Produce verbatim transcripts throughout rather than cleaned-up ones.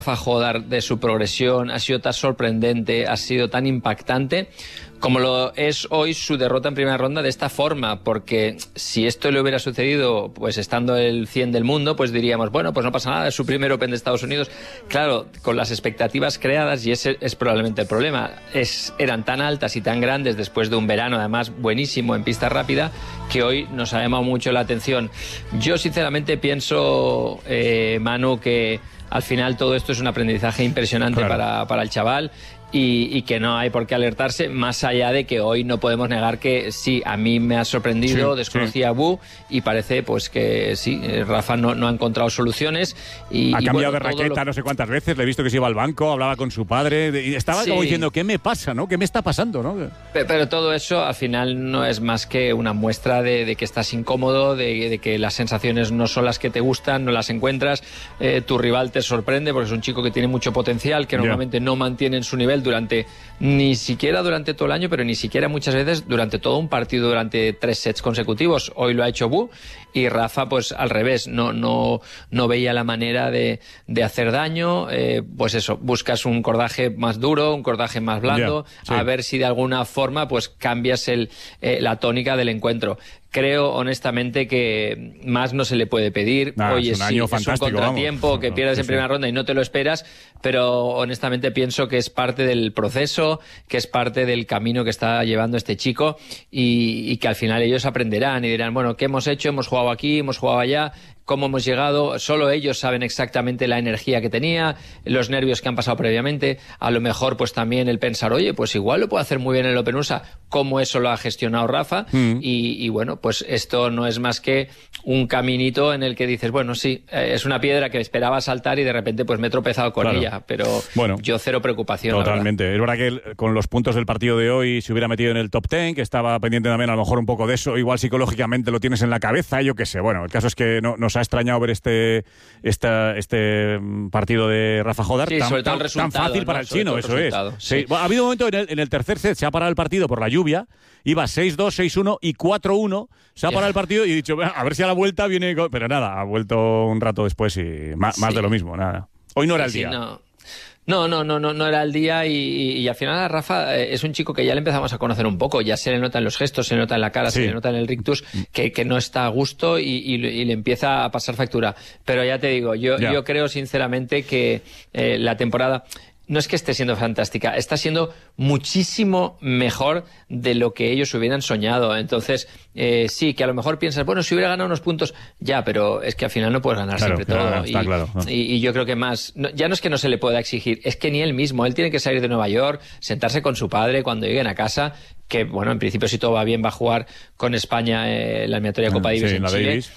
Jodar de su progresión ha sido tan sorprendente, ha sido tan impactante como lo es hoy su derrota en primera ronda de esta forma, porque si esto le hubiera sucedido pues estando el cien del mundo, pues diríamos, bueno, pues no pasa nada, es su primer Open de Estados Unidos. Claro, con las expectativas creadas, y ese es probablemente el problema, es, eran tan altas y tan grandes después de un verano además buenísimo en pista rápida, que hoy nos ha llamado mucho la atención. Yo sinceramente pienso, eh, Manu, que al final todo esto es un aprendizaje impresionante, claro, para, para el chaval. Y, y que no hay por qué alertarse, más allá de que hoy no podemos negar que sí, a mí me ha sorprendido, sí, desconocía sí. a Bu, y parece pues que sí, Rafa no, no ha encontrado soluciones. Y, ha y cambiado bueno, de raqueta lo... no sé cuántas veces, le he visto que se iba al banco, hablaba con su padre, y estaba sí. como diciendo, ¿qué me pasa? ¿no? ¿Qué me está pasando? ¿no? Pero, pero todo eso al final no es más que una muestra de, de que estás incómodo, de, de que las sensaciones no son las que te gustan, no las encuentras, eh, tu rival te sorprende porque es un chico que tiene mucho potencial, que normalmente yeah. no mantiene en su nivel durante... ni siquiera durante todo el año, pero ni siquiera muchas veces durante todo un partido, durante tres sets consecutivos. Hoy lo ha hecho Bu, y Rafa pues al revés, no, no, no veía la manera de, de hacer daño. Eh, pues eso, buscas un cordaje más duro, un cordaje más blando, yeah, sí. a ver si de alguna forma pues cambias el, eh, la tónica del encuentro. Creo honestamente que más no se le puede pedir. Nah, Oye, es un, sí, año es un contratiempo, vamos. que pierdas sí, en primera sí. ronda y no te lo esperas, pero honestamente pienso que es parte del proceso, que es parte del camino que está llevando este chico, y, y que al final ellos aprenderán y dirán, bueno, ¿qué hemos hecho? Hemos jugado aquí, hemos jugado allá, cómo hemos llegado. Solo ellos saben exactamente la energía que tenía, los nervios que han pasado previamente. A lo mejor pues también el pensar, oye, pues igual lo puede hacer muy bien el Open U S A, como eso lo ha gestionado Rafa. Mm. y, y bueno, pues esto no es más que un caminito en el que dices, bueno, sí, eh, es una piedra que esperaba saltar y de repente pues me he tropezado con claro. ella, pero bueno, yo cero preocupación. Totalmente. Es verdad que el, con los puntos del partido de hoy se hubiera metido en el top ten, que estaba pendiente también a lo mejor un poco de eso, igual psicológicamente lo tienes en la cabeza, yo qué sé. Bueno, el caso es que no, nos ha extrañado ver este esta, este partido de Rafa Jodar sí, tan, tan, tan fácil ¿no? para el chino, el eso es. Sí. Sí. Bueno, ha habido un momento en el, en el tercer set, se ha parado el partido por la lluvia, iba seis dos, seis uno y cuatro uno, se ha parado yeah. el partido y he dicho, a ver si a la vuelta viene... Pero nada, ha vuelto un rato después y más, sí. más de lo mismo, nada. Hoy no era el sí, día. No. No, no, no, no, no era el día y, y, y al final a Rafa eh, es un chico que ya le empezamos a conocer un poco, ya se le nota en los gestos, se le nota en la cara, sí. se le nota en el rictus que, que no está a gusto y, y, y le empieza a pasar factura. Pero ya te digo, yo, yeah. yo creo sinceramente que eh, la temporada... no es que esté siendo fantástica, está siendo muchísimo mejor de lo que ellos hubieran soñado. Entonces, eh, sí, que a lo mejor piensas, bueno, si hubiera ganado unos puntos, ya, pero es que al final no puedes ganar claro, siempre todo. Claro, y, claro, ¿no? y, y yo creo que más, no, ya no es que no se le pueda exigir, es que ni él mismo, él tiene que salir de Nueva York, sentarse con su padre cuando lleguen a casa, que bueno, en principio si todo va bien va a jugar con España eh, la eliminatoria Copa Davis sí, en, en Chile Davis.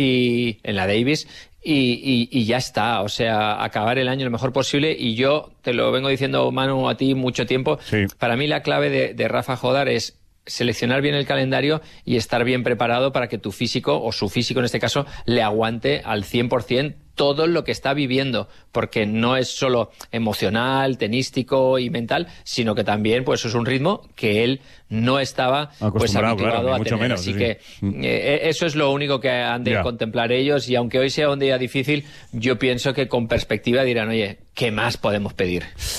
y en la Davis. Y, y, y ya está, o sea, acabar el año lo mejor posible. Y yo te lo vengo diciendo, Manu, a ti mucho tiempo. Sí. Para mí la clave de, de Rafa Jodar es seleccionar bien el calendario y estar bien preparado para que tu físico, o su físico en este caso, le aguante al cien por ciento todo lo que está viviendo, porque no es solo emocional, tenístico y mental, sino que también pues es un ritmo que él no estaba pues habituado claro, a mucho tener. Menos, Así sí. que eh, eso es lo único que han de yeah. contemplar ellos, y aunque hoy sea un día difícil, yo pienso que con perspectiva dirán, oye, ¿qué más podemos pedir?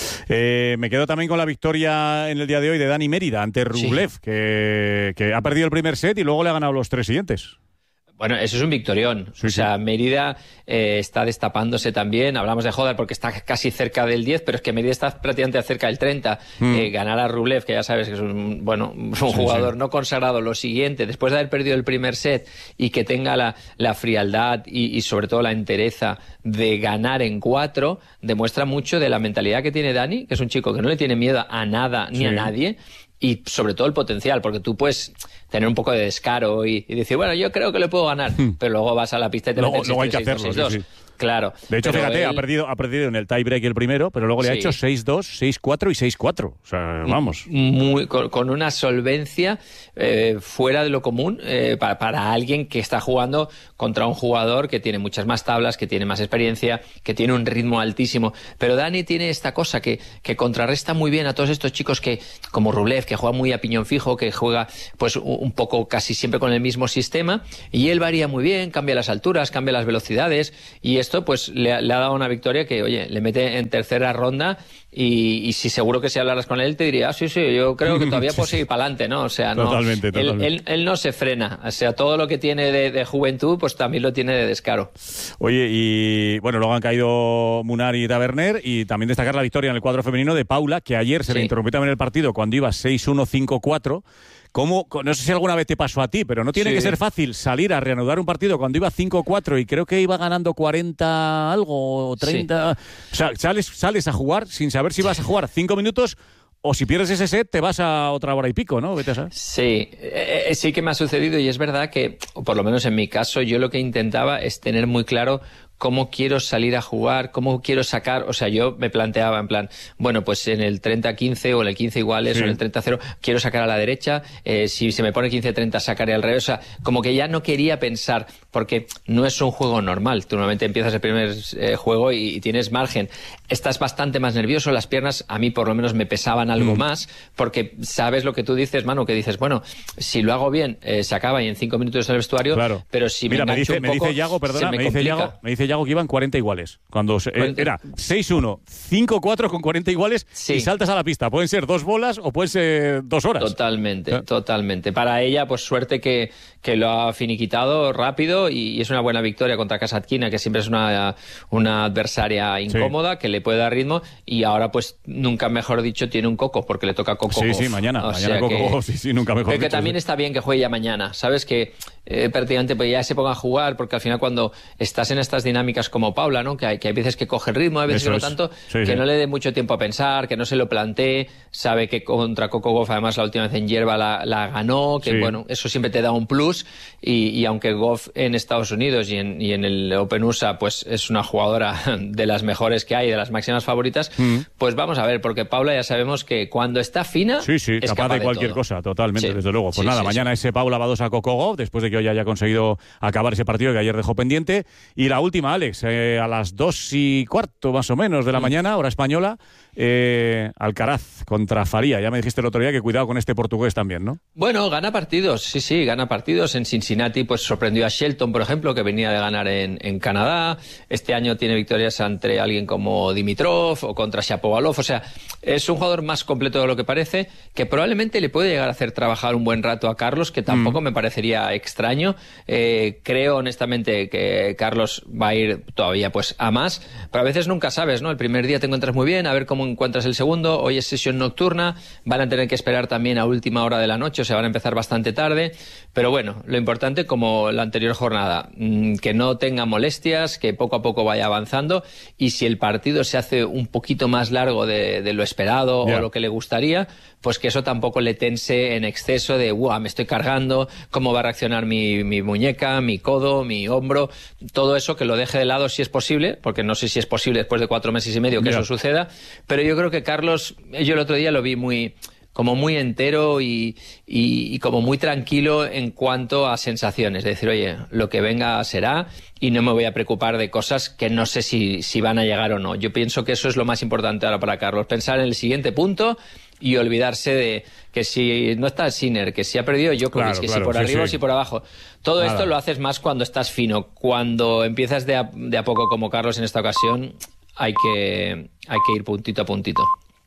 Eh, me quedo también con la victoria en el día de hoy de Dani Mérida ante Rublev, sí. que, que ha perdido el primer set y luego le ha ganado los tres siguientes. Bueno, eso es un victorión. Sí, o sea, sí. Mérida eh, está destapándose también. Hablamos de Jodar porque está casi cerca del diez, pero es que Mérida está prácticamente cerca del treinta. Mm. Eh, ganar a Rublev, que ya sabes que es un, bueno, un sí, jugador sí. no consagrado, lo siguiente, después de haber perdido el primer set y que tenga la, la frialdad y, y sobre todo la entereza de ganar en cuatro, demuestra mucho de la mentalidad que tiene Dani, que es un chico que no le tiene miedo a nada ni sí. a nadie. Y sobre todo el potencial, porque tú puedes tener un poco de descaro y, y decir, bueno, yo creo que le puedo ganar, hmm. pero luego vas a la pista y te luego, metes luego hay que hacerlo, sí, sí. Claro. De hecho, fíjate, él... ha perdido ha perdido en el tiebreak el primero, pero luego le sí. ha hecho seis dos, seis cuatro y seis cuatro. O sea, vamos. Muy, con, con una solvencia eh, fuera de lo común eh, para, para alguien que está jugando contra un jugador que tiene muchas más tablas, que tiene más experiencia, que tiene un ritmo altísimo. Pero Dani tiene esta cosa que, que contrarresta muy bien a todos estos chicos que, como Rublev, que juega muy a piñón fijo, que juega pues un poco casi siempre con el mismo sistema, y él varía muy bien, cambia las alturas, cambia las velocidades, y es esto pues le, le ha dado una victoria que, oye, le mete en tercera ronda y, y si seguro que si hablaras con él te diría, ah, sí, sí, yo creo que todavía puedo seguir para adelante, ¿no? O sea, no, totalmente, totalmente. Él, él, él no se frena, o sea, todo lo que tiene de, de juventud pues también lo tiene de descaro. Oye, y bueno, luego han caído Munar y Taverner, y también destacar la victoria en el cuadro femenino de Paula, que ayer se sí. le interrumpió también el partido cuando iba seis uno, cinco cuatro. ¿Cómo? No sé si alguna vez te pasó a ti, pero no tiene sí. que ser fácil salir a reanudar un partido cuando iba cinco cuatro y creo que iba ganando cuarenta algo, o treinta. Sí. O sea, sales, sales a jugar sin saber si vas a jugar cinco minutos o si pierdes ese set te vas a otra hora y pico, ¿no? Vete a saber. Sí, eh, sí que me ha sucedido y es verdad que, o por lo menos en mi caso, yo lo que intentaba es tener muy claro cómo quiero salir a jugar, cómo quiero sacar, o sea, yo me planteaba en plan, bueno, pues en el treinta quince o en el quince iguales sí. o en el treinta cero quiero sacar a la derecha, eh, si se me pone quince treinta sacaré al revés, o sea, como que ya no quería pensar, porque no es un juego normal, tú normalmente empiezas el primer eh, juego y, y tienes margen, estás bastante más nervioso, las piernas a mí por lo menos me pesaban algo mm. más, porque sabes lo que tú dices, Manu, que dices, bueno, si lo hago bien, eh, se acaba y en cinco minutos en el vestuario, claro. pero si Mira, me me dice, un me poco, dice Yago, perdona, me, me dice Yago, me dice Yago que iban cuarenta iguales. Cuando se, eh, era seis uno, cinco cuatro con cuarenta iguales sí. y saltas a la pista. Pueden ser dos bolas o pueden ser dos horas. Totalmente, ¿Eh? totalmente. Para ella, pues suerte que, que lo ha finiquitado rápido y, y es una buena victoria contra Kasatkina, que siempre es una, una adversaria incómoda, sí. que le puede dar ritmo y ahora, pues, nunca mejor dicho, tiene un Coco, porque le toca Coco. Sí, sí, mañana. O mañana Coco, que, oh, sí, sí, nunca mejor que dicho. Que también sí. está bien que juegue ya mañana. Sabes que eh, prácticamente pues ya se ponga a jugar, porque al final cuando estás en estas dinámicas como Paula, ¿no? Que hay, que hay veces que coge el ritmo, hay veces Eso que no es. tanto, sí, que sí. no le dé mucho tiempo a pensar, que no se lo plantee, sabe que contra Coco Gauff además la última vez en hierba la, la ganó, que sí. bueno, eso siempre te da un plus y, y aunque Gauff en Estados Unidos y en, y en el Open U S A pues es una jugadora de las mejores que hay, de las máximas favoritas, mm. pues vamos a ver, porque Paula ya sabemos que cuando está fina sí, sí, es capaz, capaz de cualquier de cosa, totalmente, sí. desde luego. Pues sí, nada, sí, mañana sí. ese Paula Badosa Coco Gauff, después de que hoy haya conseguido acabar ese partido que ayer dejó pendiente. Y la última, Alex, eh, a las dos y cuarto más o menos de la mm. mañana, hora española, eh, Alcaraz contra Faría. Ya me dijiste el otro día que cuidado con este portugués también, ¿no? Bueno, gana partidos, sí, sí, gana partidos. En Cincinnati pues sorprendió a Shelton, por ejemplo, que venía de ganar en, en Canadá. Este año tiene victorias ante alguien como Dimitrov o contra Shapovalov. O sea, es un jugador más completo de lo que parece, que probablemente le puede llegar a hacer trabajar un buen rato a Carlos, que tampoco mm. me parecería extraño. Eh, creo honestamente que Carlos va a ir todavía pues a más, pero a veces nunca sabes, ¿no? El primer día te encuentras muy bien, a ver cómo encuentras el segundo. Hoy es sesión nocturna, van a tener que esperar también a última hora de la noche, o sea, van a empezar bastante tarde, pero bueno, lo importante como la anterior jornada, que no tenga molestias, que poco a poco vaya avanzando, y si el partido se hace un poquito más largo de, de lo esperado yeah. o lo que le gustaría, pues que eso tampoco le tense en exceso de, ¡guau!, me estoy cargando, cómo va a reaccionar mi, mi muñeca, mi codo, mi hombro, todo eso que lo deje de lado si es posible, porque no sé si es posible después de cuatro meses y medio que yeah. eso suceda, pero yo creo que Carlos, yo el otro día lo vi muy... como muy entero y, y, y como muy tranquilo en cuanto a sensaciones. De decir, oye, lo que venga será y no me voy a preocupar de cosas que no sé si, si van a llegar o no. Yo pienso que eso es lo más importante ahora para Carlos. Pensar en el siguiente punto y olvidarse de que si no está Sinner, que si ha perdido Djokovic, claro, que claro, si por sí, arriba sí. o si por abajo. Todo Nada. Esto lo haces más cuando estás fino. Cuando empiezas de a, de a poco como Carlos en esta ocasión, hay que, hay que ir puntito a puntito.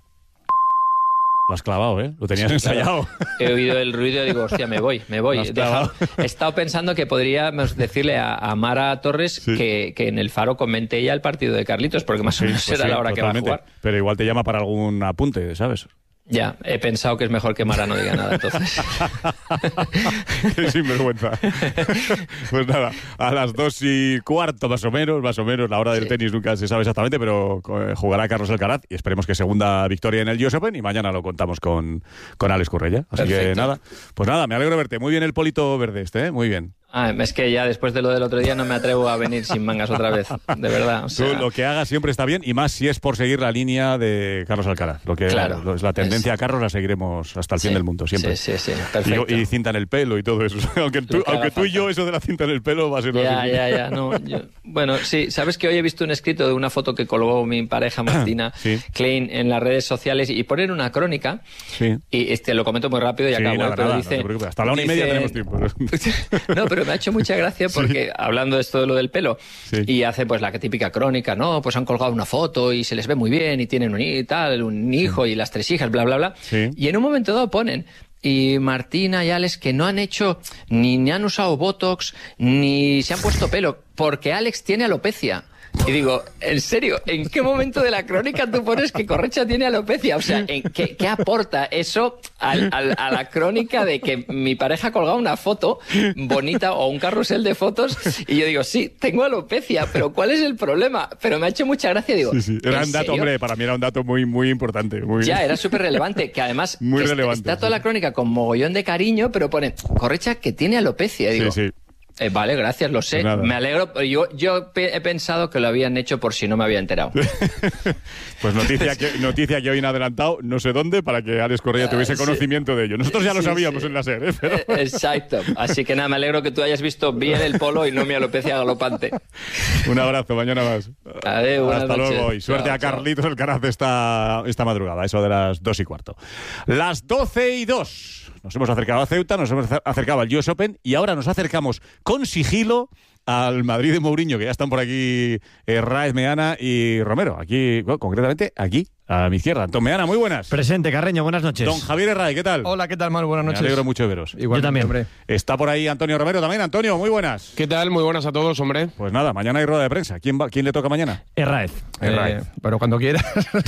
Lo has clavado, ¿eh? Lo tenías sí, ensayado. Claro. He oído el ruido y digo, hostia, me voy, me voy. He, dejado, he estado pensando que podríamos decirle a, a Mara Torres sí. que, que en el Faro comente ella el partido de Carlitos, porque más o menos sí, pues será sí, la hora totalmente. Que va a jugar. Pero igual te llama para algún apunte, ¿sabes? Ya, he pensado que es mejor que Mara no diga nada, entonces. Qué sinvergüenza. Pues nada, a las dos y cuarto más o menos, más o menos, la hora del sí. tenis nunca se sabe exactamente, pero jugará Carlos Alcaraz y esperemos que segunda victoria en el U S Open y mañana lo contamos con, con Alex Correia. Así Perfecto. Que nada, pues nada, me alegro de verte. Muy bien el polito verde este, ¿eh? Muy bien. Ah, es que ya después de lo del otro día no me atrevo a venir sin mangas otra vez, de verdad. O sea... Tú, lo que hagas siempre está bien y más si es por seguir la línea de Carlos Alcaraz. Lo que claro, lo, es la tendencia es... a Carlos la seguiremos hasta el sí, fin del mundo, siempre. Sí, sí, sí, perfecto. Y, y cinta en el pelo y todo eso. aunque tú, aunque tú y yo eso de la cinta en el pelo va a ser... Ya, ya, ya. No, yo... Bueno, sí, sabes que hoy he visto un escrito de una foto que colgó mi pareja Martina sí. Klein en las redes sociales y ponen una crónica sí. y este lo comento muy rápido y sí, acabo, nada, pero nada, dice... No hasta la una dice... y media tenemos tiempo. No, pero pero me ha hecho mucha gracia porque sí. hablando de esto de lo del pelo, sí. y hace pues la típica crónica, no, pues han colgado una foto y se les ve muy bien y tienen un, y tal, un hijo sí. y las tres hijas, bla, bla, bla. Sí. Y en un momento dado ponen, y Martina y Alex que no han hecho, ni, ni han usado Botox, ni se han puesto pelo, porque Alex tiene alopecia. Y digo, en serio, ¿en qué momento de la crónica tú pones que Correcha tiene alopecia? O sea, ¿en qué, qué aporta eso al, al, a la crónica de que mi pareja ha colgado una foto bonita o un carrusel de fotos? Y yo digo, sí, tengo alopecia, pero ¿cuál es el problema? Pero me ha hecho mucha gracia, digo, sí, sí. Era un dato, serio? hombre, para mí era un dato muy, muy importante. Muy... Ya, era súper relevante, que además muy está, relevante, está toda sí. la crónica con mogollón de cariño, pero pone, Correcha que tiene alopecia. Digo, sí, sí. Eh, vale, gracias, lo sé. Pues me alegro. Yo, yo he pensado que lo habían hecho por si no me había enterado. Pues noticia que, noticia que hoy han adelantado, no sé dónde, para que Alex Correia tuviese uh, conocimiento sí. de ello. Nosotros ya lo sí, sabíamos sí. en la serie. ¿eh? Pero... Exacto. Así que nada, me alegro que tú hayas visto bien el polo y no mi alopecia galopante. Un abrazo, mañana más. Adiós, Hasta noches. luego. Y suerte chao, a Carlitos Alcaraz esta, esta madrugada, eso de las dos y cuarto. Las doce y dos. Nos hemos acercado a Ceuta, nos hemos acercado al U S Open y ahora nos acercamos con sigilo al Madrid de Mourinho, que ya están por aquí eh, Raez, Meana y Romero. Aquí, bueno, concretamente, aquí, a mi izquierda. Antón Meana, muy buenas. Presente, Carreño, buenas noches. Don Javier Herray, ¿qué tal? Hola, ¿qué tal, Manu? Buenas noches. Me alegro mucho de veros. Igual, yo también. Hombre. Está por ahí Antonio Romero también. Antonio, muy buenas. ¿Qué tal? Muy buenas a todos, hombre. Pues nada, mañana hay rueda de prensa. ¿Quién, va, quién le toca mañana? Herraez. Herraez. Eh, pero cuando quieras.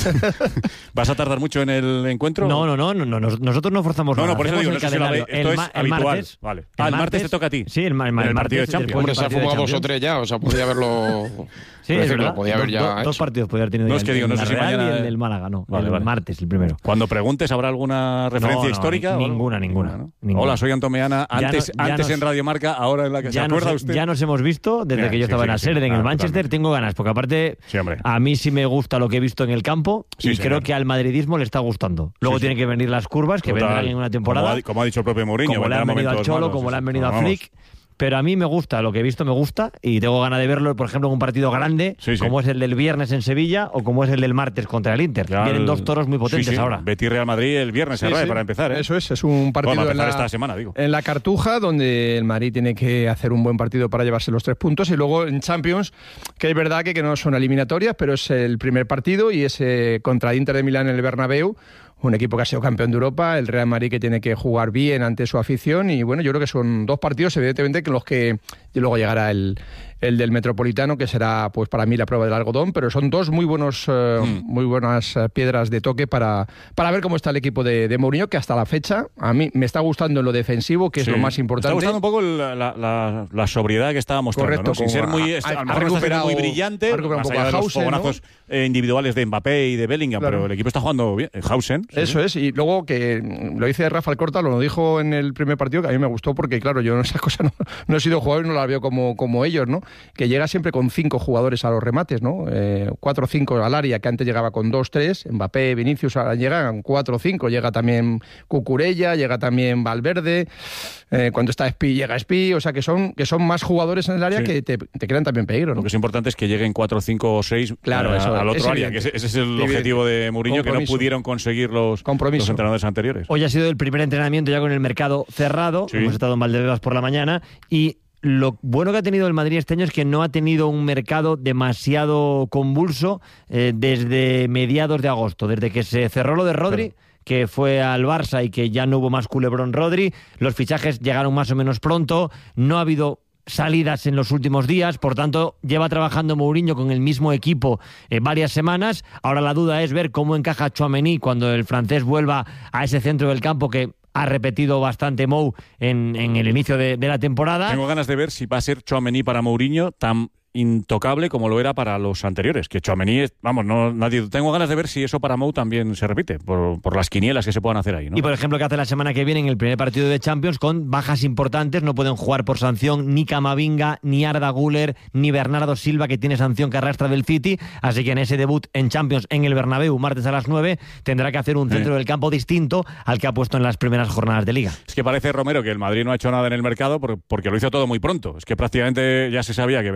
¿Vas a tardar mucho en el encuentro? No, no, no, no, no nosotros no forzamos no, nada. No, por eso digo, no sé si la ve, esto el, es ma- habitual. El martes, vale. Ah, el martes te toca a ti. Sí, el, ma- el, en el, el partido de martes, Champions. Hombre, se ha fumado dos o tres ya, o sea, podría haberlo... Sí, es verdad. Lo podía haber do, ya do, dos partidos podría haber tenido. No, ya es que el, digo, no el sé si Real mañana... y el del Málaga, no. Vale, el vale. martes, el primero. Cuando preguntes, ¿habrá alguna referencia no, no, histórica? Ninguna, ninguna, ¿no? ninguna. Hola, soy Antón Meana. Antes, no, antes nos, en Radio Marca, ahora en la que se acuerda nos, usted. Ya nos hemos visto desde Mira, que yo sí, estaba sí, en la sí, Serde, sí. en el Ah, Manchester. totalmente. Tengo ganas, porque aparte sí, a mí sí me gusta lo que he visto en el campo sí, y señor. creo que al madridismo le está gustando. Luego sí, tienen sí. que venir las curvas, que Total. vendrán en una temporada. Como ha, como ha dicho el propio Mourinho. Como le han venido al Cholo, malos, como sí, le han sí. venido no, a Flick. Pero a mí me gusta, lo que he visto me gusta y tengo ganas de verlo, por ejemplo, en un partido grande, sí, sí. como es el del viernes en Sevilla o como es el del martes contra el Inter. Ya Vienen el... dos toros muy potentes sí, sí. ahora. Betis Real Madrid el viernes, sí, Herray, sí. para empezar. ¿eh? Eso es, es un partido bueno, en, la, esta semana, digo. en la Cartuja, donde el Madrid tiene que hacer un buen partido para llevarse los tres puntos. Y luego en Champions, que es verdad que, que no son eliminatorias, pero es el primer partido y es eh, contra el Inter de Milán en el Bernabéu. Un equipo que ha sido campeón de Europa, el Real Madrid que tiene que jugar bien ante su afición y bueno, yo creo que son dos partidos evidentemente que los que y luego llegará el, el del Metropolitano que será pues para mí la prueba del algodón, pero son dos muy buenos eh, mm. muy buenas eh, piedras de toque para, para ver cómo está el equipo de, de Mourinho, que hasta la fecha a mí me está gustando en lo defensivo, que sí. es lo más importante. Me está gustando un poco la, la, la, la sobriedad que estaba mostrando, correcto, ¿no? Sin ser muy, ha, a, a lo mejor no está muy brillante, más allá de los fogonazos ¿no? individuales de Mbappé y de Bellingham, claro. pero el equipo está jugando bien, Hausen. Eso sí. es, y luego que lo dice Rafa Alcorta, lo dijo en el primer partido, que a mí me gustó porque, claro, yo en esas cosas no, no he sido jugador y no las veo como, como ellos, ¿no? Que llega siempre con cinco jugadores a los remates, ¿no? Eh, cuatro o cinco al área, que antes llegaba con dos, tres, Mbappé, Vinicius, ahora llegan cuatro o cinco, llega también Cucurella, llega también Valverde, eh, cuando está Espi, llega Espi, o sea que son, que son más jugadores en el área sí. que te, te crean también peligro, ¿no? Lo que es importante es que lleguen cuatro, cinco o seis claro, eh, eso, al otro es área, que ese, ese es el evidente. objetivo de Mourinho, que no pudieron conseguir los, los entrenadores anteriores. Hoy ha sido el primer entrenamiento ya con el mercado cerrado, sí. hemos estado en Valdebebas por la mañana y lo bueno que ha tenido el Madrid este año es que no ha tenido un mercado demasiado convulso eh, desde mediados de agosto, desde que se cerró lo de Rodri, claro. que fue al Barça y que ya no hubo más culebrón Rodri, los fichajes llegaron más o menos pronto, no ha habido salidas en los últimos días, por tanto lleva trabajando Mourinho con el mismo equipo eh, varias semanas. Ahora la duda es ver cómo encaja Tchouaméni cuando el francés vuelva a ese centro del campo que ha repetido bastante Mou en, en el inicio de, de la temporada. Tengo ganas de ver si va a ser Tchouaméni para Mourinho tan intocable como lo era para los anteriores, que Tchouaméni, vamos, no nadie. Tengo ganas de ver si eso para Mou también se repite, por, por las quinielas que se puedan hacer ahí, ¿no? Y por ejemplo, que hace la semana que viene en el primer partido de Champions con bajas importantes, no pueden jugar por sanción ni Camavinga, ni Arda Güler, ni Bernardo Silva, que tiene sanción que arrastra del City, así que en ese debut en Champions en el Bernabéu, martes a las nueve, tendrá que hacer un centro eh. del campo distinto al que ha puesto en las primeras jornadas de Liga. Es que parece, Romero, que el Madrid no ha hecho nada en el mercado porque lo hizo todo muy pronto. Es que prácticamente ya se sabía que venía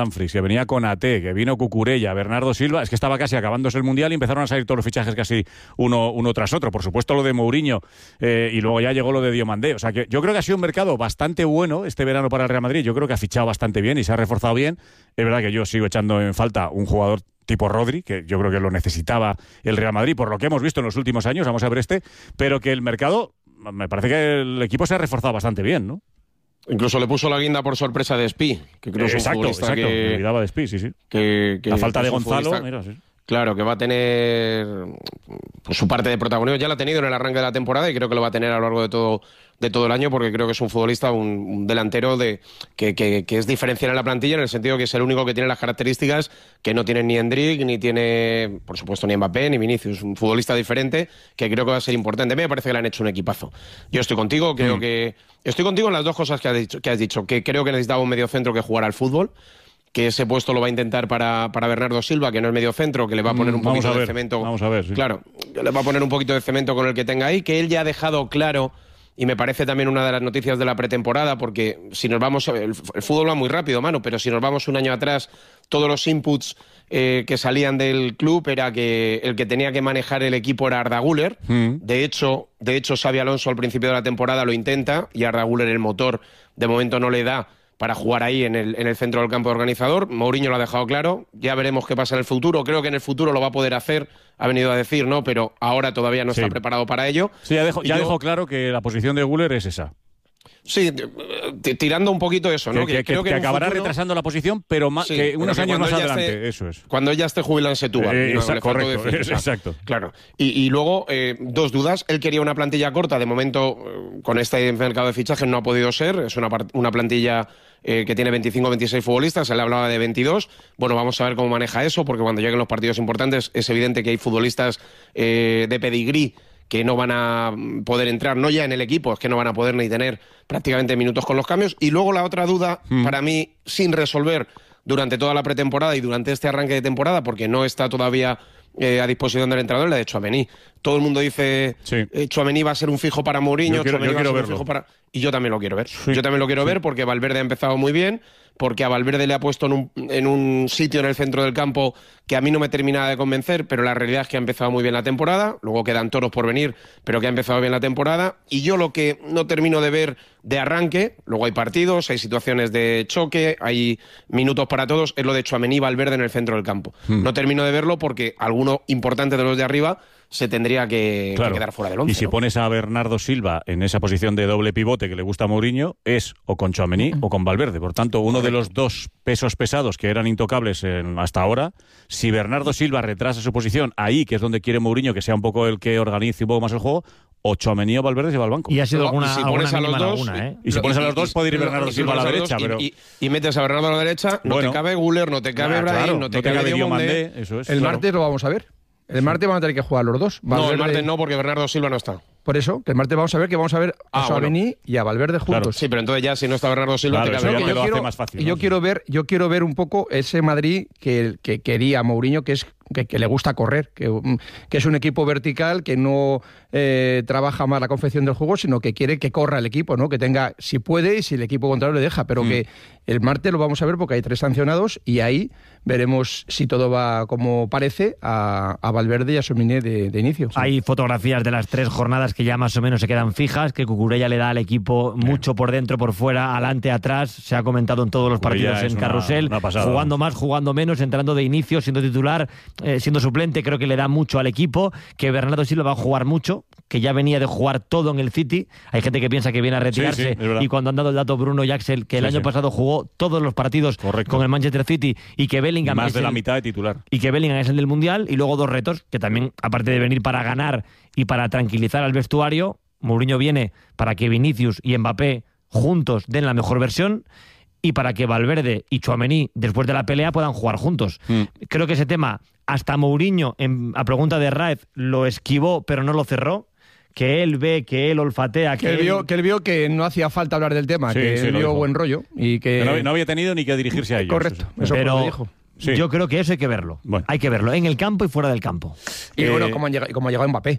Dumfries, que venía Konaté, que vino Cucurella, Bernardo Silva, es que estaba casi acabándose el Mundial y empezaron a salir todos los fichajes casi uno, uno tras otro. Por supuesto lo de Mourinho eh, y luego ya llegó lo de Diomandé. O sea que yo creo que ha sido un mercado bastante bueno este verano para el Real Madrid. Yo creo que ha fichado bastante bien y se ha reforzado bien. Es verdad que yo sigo echando en falta un jugador tipo Rodri, que yo creo que lo necesitaba el Real Madrid por lo que hemos visto en los últimos años, vamos a ver este, pero que el mercado, me parece que el equipo se ha reforzado bastante bien, ¿no? Incluso le puso la guinda por sorpresa de Spi, que creo que es un exacto, futbolista exacto, que... me olvidaba de Spi, sí, sí. Que, que, la falta que de Gonzalo, futbolista... mira, sí. Claro, que va a tener pues, su parte de protagonismo. Ya lo ha tenido en el arranque de la temporada y creo que lo va a tener a lo largo de todo, de todo el año, porque creo que es un futbolista, un, un delantero de que, que, que es diferencial en la plantilla, en el sentido que es el único que tiene las características que no tiene ni Endrick, ni tiene, por supuesto, ni Mbappé, ni Vinicius. Un futbolista diferente que creo que va a ser importante. A mí me parece que le han hecho un equipazo. Yo estoy contigo, creo mm. que... Estoy contigo en las dos cosas que has dicho, que has dicho, que creo que necesitaba un mediocentro que jugara al fútbol, que ese puesto lo va a intentar para, para Bernardo Silva, que no es medio centro, que le va a poner un vamos poquito a ver, de cemento. Vamos a ver, sí. Claro, le va a poner un poquito de cemento con el que tenga ahí, que él ya ha dejado claro, y me parece también una de las noticias de la pretemporada, porque si nos vamos, el, el fútbol va muy rápido, mano, pero si nos vamos un año atrás, todos los inputs eh, que salían del club era que el que tenía que manejar el equipo era Arda Güler. Mm. De hecho, de hecho, Xabi Alonso al principio de la temporada lo intenta, y Arda Güler el motor de momento no le da para jugar ahí en el, en el centro del campo organizador. Mourinho lo ha dejado claro, ya veremos qué pasa en el futuro. Creo que en el futuro lo va a poder hacer, ha venido a decir, ¿no? Pero ahora todavía no sí. está preparado para ello. Sí, ya dejó, ya yo... dejó claro que la posición de Güler es esa. Sí, tirando un poquito eso, ¿no? Que, que, que, creo que, que acabará futuro... retrasando la posición, pero más, sí, que unos años más adelante, esté, eso es. Cuando ella esté jubilado en Setúbal. Eh, no, exacto, correcto, decir, es, exacto. Claro. Y, y luego, eh, dos dudas. Él quería una plantilla corta, de momento, eh, con este mercado de fichajes no ha podido ser. Es una, una plantilla eh, que tiene veinticinco o veintiséis futbolistas, él hablaba de veintidós. Bueno, vamos a ver cómo maneja eso, porque cuando lleguen los partidos importantes es evidente que hay futbolistas eh, de pedigrí que no van a poder entrar, no ya en el equipo, es que no van a poder ni tener prácticamente minutos con los cambios. Y luego la otra duda, mm. para mí, sin resolver durante toda la pretemporada y durante este arranque de temporada, porque no está todavía eh, a disposición del entrenador, la de Tchouaméni. Todo el mundo dice, sí. eh, Tchouaméni va a ser un fijo para Mourinho, yo quiero, Tchouaméni yo va a ser verlo. un fijo para... Y yo también lo quiero ver. Sí. Yo también lo quiero sí. ver porque Valverde ha empezado muy bien, porque a Valverde le ha puesto en un, en un sitio en el centro del campo que a mí no me termina de convencer, pero la realidad es que ha empezado muy bien la temporada, luego quedan toros por venir, pero que ha empezado bien la temporada, y yo lo que no termino de ver de arranque, luego hay partidos, hay situaciones de choque, hay minutos para todos, es lo de Tchouaméni y Valverde en el centro del campo. Hmm. No termino de verlo porque alguno importante de los de arriba se tendría que, claro. que quedar fuera del once. Y si ¿no? pones a Bernardo Silva en esa posición de doble pivote que le gusta a Mourinho, es o con Tchouaméni uh-huh. o con Valverde. Por tanto, uno Correcto. de los dos pesos pesados que eran intocables en, hasta ahora, si Bernardo Silva retrasa su posición ahí, que es donde quiere Mourinho que sea un poco el que organice un poco más el juego, o Tchouaméni o Valverde se va al banco. Y ha sido alguna, y si alguna pones a los dos, alguna, ¿eh? Y si pones a los dos, puede ir y, Bernardo y, Silva a la derecha. Pero... Y, y, y metes a Bernardo a la derecha, no bueno, te cabe Güler, no te cabe claro, Brahim, claro, no te no cabe, cabe Diomandé. Eso es, el claro. martes lo vamos a ver. El martes van a tener que jugar los dos. Valverde... No, el martes Valverde... no, porque Bernardo Silva no está. Por eso, que el martes vamos a ver que vamos a ver a ah, Tchouaméni bueno. y a Valverde juntos. Claro. Sí, pero entonces ya si no está Bernardo Silva claro, te cabe. yo, yo, quiero, más fácil, yo ¿no? quiero ver, yo quiero ver un poco ese Madrid que, que quería Mourinho, que es que, que le gusta correr, que, que es un equipo vertical, que no eh, trabaja más la confección del juego, sino que quiere que corra el equipo, ¿no? Que tenga, si puede y si el equipo contrario le deja, pero mm. que el martes lo vamos a ver porque hay tres sancionados y ahí veremos si todo va como parece a, a Valverde y a Tchouaméni de, de inicio. Sí. Hay fotografías de las tres jornadas que ya más o menos se quedan fijas, que Cucurella le da al equipo mucho por dentro, por fuera, adelante, atrás. Se ha comentado en todos los partidos en Carrusel, una, una jugando más, jugando menos, entrando de inicio, siendo titular, eh, siendo suplente. Creo que le da mucho al equipo, que Bernardo Silva va a jugar mucho, que ya venía de jugar todo en el City. Hay gente que piensa que viene a retirarse, sí, sí, y cuando han dado el dato Bruno y Axel, que el sí, año sí. pasado jugó todos los partidos Correcto. con el Manchester City, y que Bellingham más es de el, la mitad de titular. Y que Bellingham es el del Mundial, y luego dos retos, que también, aparte de venir para ganar y para tranquilizar al vestuario, Mourinho viene para que Vinicius y Mbappé juntos den la mejor versión, y para que Valverde y Tchouaméni, después de la pelea, puedan jugar juntos. Mm. Creo que ese tema, hasta Mourinho, en, a pregunta de Raez, lo esquivó, pero no lo cerró. Que él ve, que él olfatea, que, que, él, él... Vio, que él vio que no hacía falta hablar del tema, sí, que sí, él vio buen rollo. Y que... que no, no había tenido ni que dirigirse a ellos. Correcto, eso, eso pero lo dijo. Sí. Yo creo que eso hay que verlo. Bueno. Hay que verlo, en el campo y fuera del campo. Y eh... bueno, como, han llegado, como ha llegado Mbappé.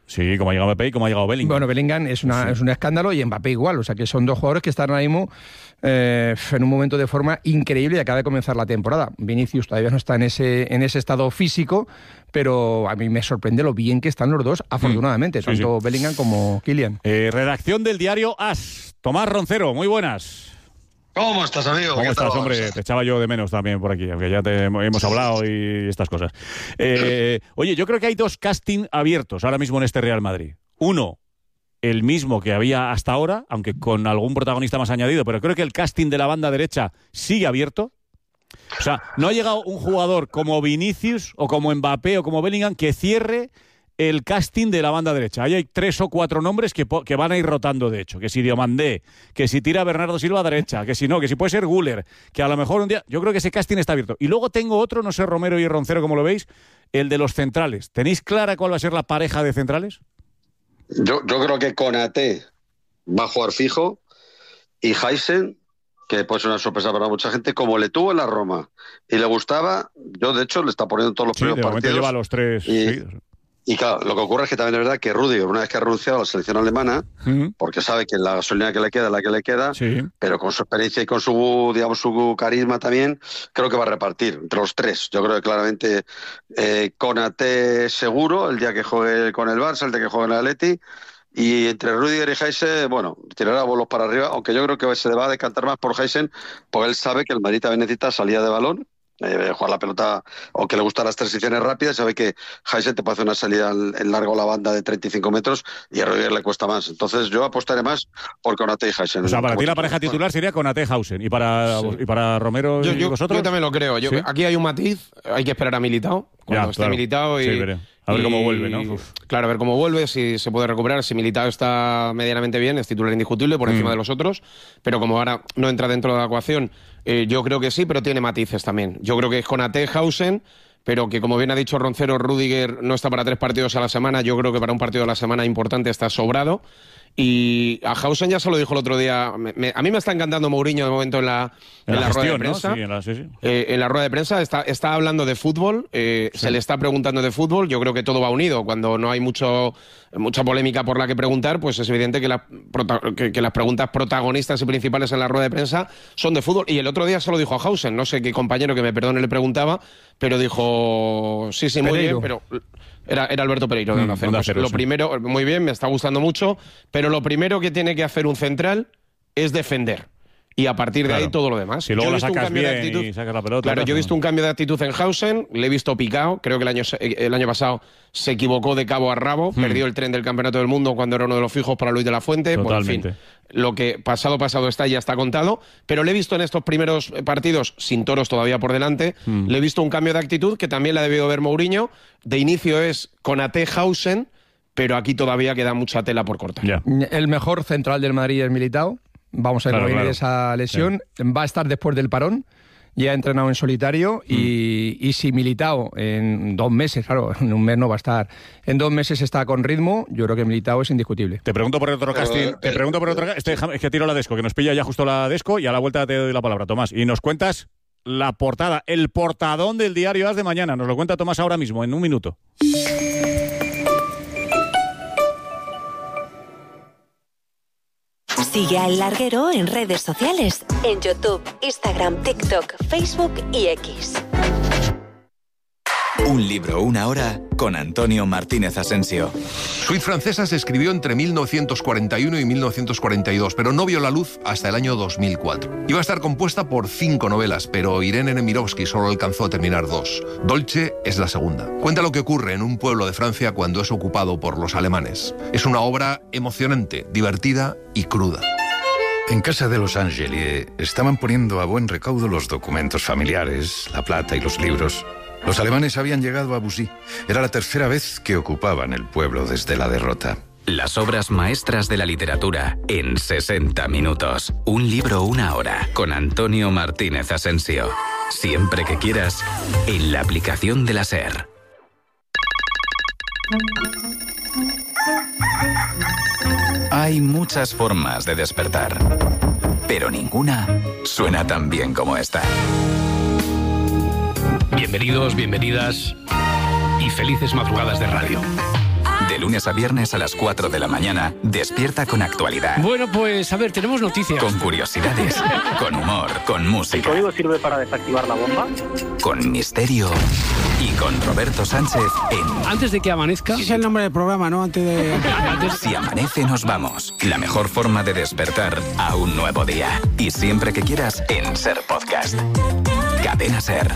Sí, como ha llegado Mbappé y como ha llegado Bellingham. Bueno, Bellingham es, una, sí. es un escándalo y Mbappé igual. O sea que son dos jugadores que están ahora mismo eh, en un momento de forma increíble y acaba de comenzar la temporada. Vinicius todavía no está en ese, en ese estado físico, pero a mí me sorprende lo bien que están los dos, afortunadamente, mm. sí, tanto sí. Bellingham como Kylian. Eh, redacción del diario AS. Tomás Roncero, muy buenas. ¿Cómo estás, amigo? ¿Cómo estás, hombre? Te echaba yo de menos también por aquí, aunque ya te hemos hablado y estas cosas. Eh, oye, yo creo que hay dos casting abiertos ahora mismo en este Real Madrid. Uno, el mismo que había hasta ahora, aunque con algún protagonista más añadido, pero creo que el casting de la banda derecha sigue abierto. O sea, no ha llegado un jugador como Vinicius o como Mbappé o como Bellingham que cierre el casting de la banda derecha. Ahí hay tres o cuatro nombres que, que van a ir rotando, de hecho. Que si Diomandé, que si tira Bernardo Silva a derecha, que si no, que si puede ser Güler, que a lo mejor un día... Yo creo que ese casting está abierto. Y luego tengo otro, no sé, Romero y Roncero, como lo veis, el de los centrales. ¿Tenéis clara cuál va a ser la pareja de centrales? Yo, yo creo que Konaté va a jugar fijo y Heisen, que puede ser una sorpresa para mucha gente, como le tuvo en la Roma y le gustaba, yo de hecho le está poniendo todos los sí, primeros de partidos. Lleva los tres y, seguidos. Y claro, lo que ocurre es que también es verdad que Rudiger, una vez que ha renunciado a la selección alemana, uh-huh. porque sabe que la gasolina que le queda es la que le queda, sí. pero con su experiencia y con su, digamos, su carisma también, creo que va a repartir entre los tres. Yo creo que claramente eh, Konaté seguro, el día que juegue con el Barça, el día que juegue en el Atleti, y entre Rudiger y Heisen, bueno, tirará bolos para arriba, aunque yo creo que se va a decantar más por Heisen, porque él sabe que el Madrid también necesita salida de balón, Eh, jugar la pelota, o que le gustan las transiciones rápidas, sabe que Heisen te puede hacer una salida en largo a la banda de treinta y cinco metros y a Rudiger le cuesta más. Entonces yo apostaré más por Konaté y Heisen. O sea, para ti la pareja titular sería Konaté-Hausen. ¿Y para, sí. y para Romero yo, y yo, vosotros? Yo también lo creo. Yo, ¿sí? Aquí hay un matiz, hay que esperar a Militao, cuando ya, esté claro. Militao y... Sí, veré. A ver cómo vuelve, ¿no? Uf. Claro, a ver cómo vuelve, si se puede recuperar. Si Militao está medianamente bien, es titular indiscutible por mm. encima de los otros. Pero como ahora no entra dentro de la ecuación, eh, yo creo que sí, pero tiene matices también. Yo creo que es Konaté, Hausen, pero que como bien ha dicho Roncero, Rudiger no está para tres partidos a la semana. Yo creo que para un partido a la semana importante está sobrado. Y a Hausen ya se lo dijo el otro día. Me, me, a mí me está encantando Mourinho de momento en la, en en la, la rueda gestión, de prensa. ¿no? Sí, en, la, sí, sí. Eh, en la rueda de prensa está, está hablando de fútbol, eh, sí. se le está preguntando de fútbol. Yo creo que todo va unido. Cuando no hay mucho mucha polémica por la que preguntar, pues es evidente que, la, que, que las preguntas protagonistas y principales en la rueda de prensa son de fútbol. Y el otro día se lo dijo a Hausen. No sé qué compañero que me perdone le preguntaba, pero dijo, sí, sí, muy Pereiro. bien, pero... Era, era Alberto Pereiro de mm, Onda Cero. Lo primero, muy bien, me está gustando mucho, pero lo primero que tiene que hacer un central es defender. Y a partir de claro. ahí todo lo demás. Si luego la sacas bien actitud, y sacas la pelota. Claro, yo he visto un cambio de actitud en Hausen, le he visto picado. Creo que el año, el año pasado se equivocó de cabo a rabo, hmm. perdió el tren del Campeonato del Mundo cuando era uno de los fijos para Luis de la Fuente. Totalmente. Bueno, en fin, lo que pasado, pasado está, ya está contado. Pero le he visto en estos primeros partidos, sin toros todavía por delante, hmm. le he visto un cambio de actitud que también le ha debido ver Mourinho. De inicio es Konaté, Hausen, pero aquí todavía queda mucha tela por cortar. Yeah. El mejor central del Madrid es Militao. Vamos a ver claro, claro. esa lesión. Sí. Va a estar después del parón. Ya ha entrenado en solitario mm. y, y si Militao en dos meses, claro, en un mes no va a estar, en dos meses está con ritmo, yo creo que Militao es indiscutible. Te pregunto por otro casting, pero, te pregunto por otro casting, este, es que tiro la Desco, que nos pilla ya justo la Desco y a la vuelta te doy la palabra, Tomás. Y nos cuentas la portada, el portadón del diario AS de mañana. Nos lo cuenta Tomás ahora mismo, en un minuto. Sigue a El Larguero en redes sociales, en YouTube, Instagram, TikTok, Facebook y X. Un libro, una hora, con Antonio Martínez Asensio. Suite Francesa se escribió entre mil novecientos cuarenta y uno y mil novecientos cuarenta y dos, pero no vio la luz hasta el año dos mil cuatro. Iba a estar compuesta por cinco novelas, pero Irene Nemirovsky solo alcanzó a terminar dos. Dolce es la segunda. Cuenta lo que ocurre en un pueblo de Francia cuando es ocupado por los alemanes. Es una obra emocionante, divertida y cruda. En casa de los Angeli estaban poniendo a buen recaudo los documentos familiares, la plata y los libros. Los alemanes habían llegado a Bussy. Era la tercera vez que ocupaban el pueblo desde la derrota. Las obras maestras de la literatura en sesenta minutos. Un libro, una hora, con Antonio Martínez Asensio. Siempre que quieras, en la aplicación de la SER. Hay muchas formas de despertar, pero ninguna suena tan bien como esta. Bienvenidos, bienvenidas y felices madrugadas de radio. De lunes a viernes a las cuatro de la mañana, despierta con actualidad. Bueno, pues a ver, tenemos noticias. Con curiosidades, con humor, con música. ¿El código sirve para desactivar la bomba? Con misterio y con Roberto Sánchez en... Antes de que amanezca... Ese es el nombre del programa, ¿no? Antes de... Antes... Si amanece, nos vamos. La mejor forma de despertar a un nuevo día. Y siempre que quieras, en Ser Podcast. Cadena Ser.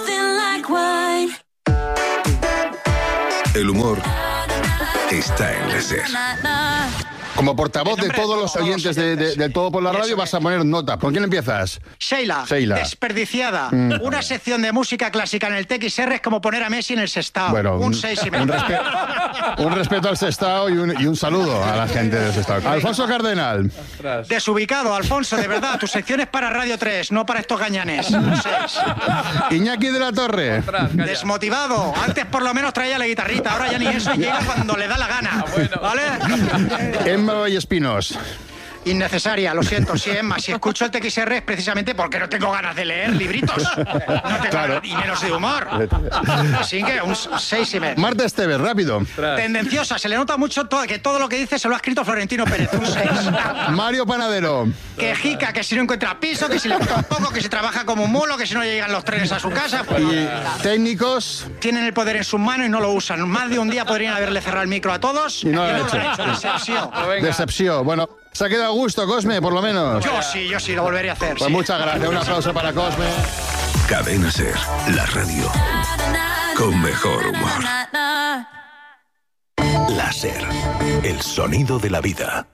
El humor está en la Ser. Como portavoz de todos los oyentes de, de, de Todo por la Radio, vas a poner nota. ¿Con quién empiezas? Sheila, Sheila. Desperdiciada. Mm. Una sección de música clásica en el T X R es como poner a Messi en el Sestao. Bueno, un un, seis y medio. Un, respe- un respeto al Sestao y un, y un saludo a la gente del Sestao. Alfonso Cardenal. Desubicado, Alfonso, de verdad. Tu sección es para Radio tres, no para estos gañanes. Un seis. Iñaki de la Torre. Desmotivado. Antes por lo menos traía la guitarrita, ahora ya ni eso, y llega cuando le da la gana. ¿Vale? Emma Vallespinos. Innecesaria, lo siento, sí, Emma. Si escucho el T X R es precisamente porque no tengo ganas de leer libritos. No tengo Claro. ganas, y menos de humor. Así que un seis y medio. Marta Esteves, rápido. Tendenciosa, se le nota mucho todo, que todo lo que dice se lo ha escrito Florentino Pérez. Un seis. Mario Panadero. Quejica, que si no encuentra piso, que si le gusta un poco, que si trabaja como un mulo, que si no llegan los trenes a su casa. Pues, Y técnicos. tienen el poder en sus manos y no lo usan. Más de un día podrían haberle cerrado el micro a todos Y no lo han lo hecho. han hecho. Decepción. Decepción. Bueno, se ha quedado a gusto, Cosme, por lo menos. Yo sí, yo sí, lo volvería a hacer. Pues sí. muchas gracias. Un aplauso para Cosme. Cadena Ser, la radio con mejor humor. La Ser, el sonido de la vida.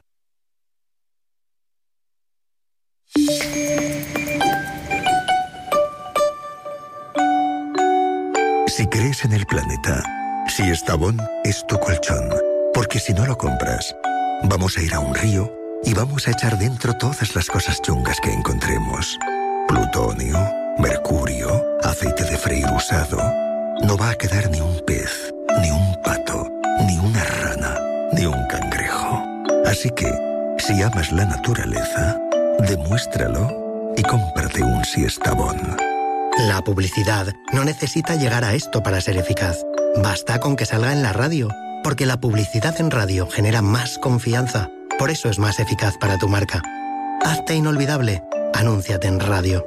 Si crees en el planeta, si Estavón es tu colchón, porque si no lo compras, vamos a ir a un río y vamos a echar dentro todas las cosas chungas que encontremos. Plutonio, mercurio, aceite de freír usado. No va a quedar ni un pez, ni un pato, ni una rana, ni un cangrejo. Así que, si amas la naturaleza, demuéstralo y cómprate un Siestabón. La publicidad no necesita llegar a esto para ser eficaz. Basta con que salga en la radio, porque la publicidad en radio genera más confianza. Por eso es más eficaz para tu marca. Hazte inolvidable. Anúnciate en radio.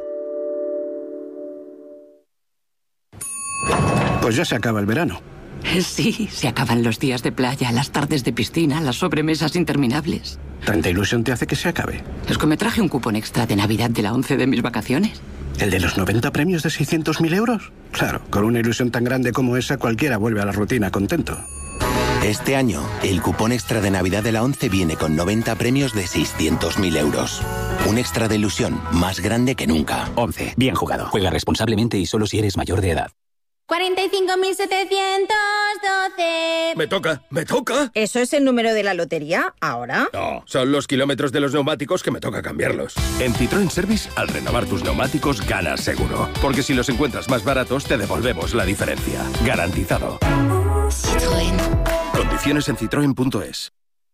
Pues ya se acaba el verano. Sí, se acaban los días de playa, las tardes de piscina, las sobremesas interminables. ¿Tanta ilusión te hace que se acabe? Es que me traje un cupón extra de Navidad de la once de mis vacaciones. ¿El de los noventa premios de seiscientos mil euros? Claro, con una ilusión tan grande como esa, cualquiera vuelve a la rutina contento. Este año, el cupón extra de Navidad de la once viene con noventa premios de seiscientos mil euros. Un extra de ilusión más grande que nunca. once. Bien jugado. Juega responsablemente y solo si eres mayor de edad. cuarenta y cinco mil setecientos doce. Me toca, me toca. ¿Eso es el número de la lotería ahora? No, son los kilómetros de los neumáticos que me toca cambiarlos. En Citroën Service, al renovar tus neumáticos, ganas seguro. Porque si los encuentras más baratos, te devolvemos la diferencia. Garantizado. Citroën. Condiciones en citroen punto es.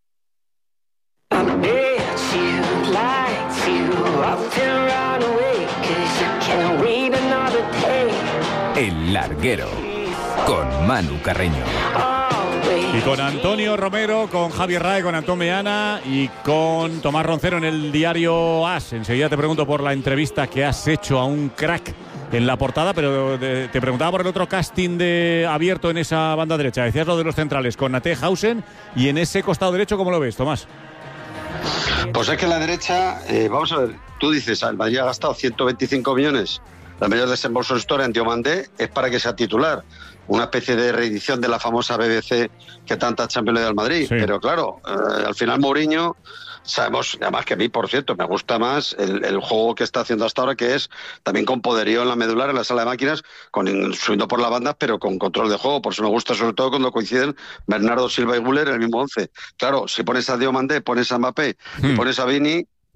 El Larguero, con Manu Carreño. Y con Antonio Romero, con Javier Rae, con Antón Meana y con Tomás Roncero en el diario As. Enseguida te pregunto por la entrevista que has hecho a un crack en la portada, pero de, te preguntaba por el otro casting de abierto en esa banda derecha. Decías lo de los centrales con Nate Hausen, y en ese costado derecho, ¿cómo lo ves, Tomás? Pues es que en la derecha, eh, vamos a ver, tú dices, el Madrid ha gastado ciento veinticinco millones, la mayor desembolso de historia en Diomandé, es para que sea titular. Una especie de reedición de la famosa B B C que tanta Champions le da al Madrid. Sí. Pero claro, eh, al final Mourinho, sabemos, además que a mí, por cierto, me gusta más el, el juego que está haciendo hasta ahora, que es también con poderío en la medular, en la sala de máquinas, con subiendo por las bandas, pero con control de juego. Por eso me gusta sobre todo cuando coinciden Bernardo Silva y Güler en el mismo once. Claro, si pones a Diomandé, pones a Mbappé hmm. y pones a Vini,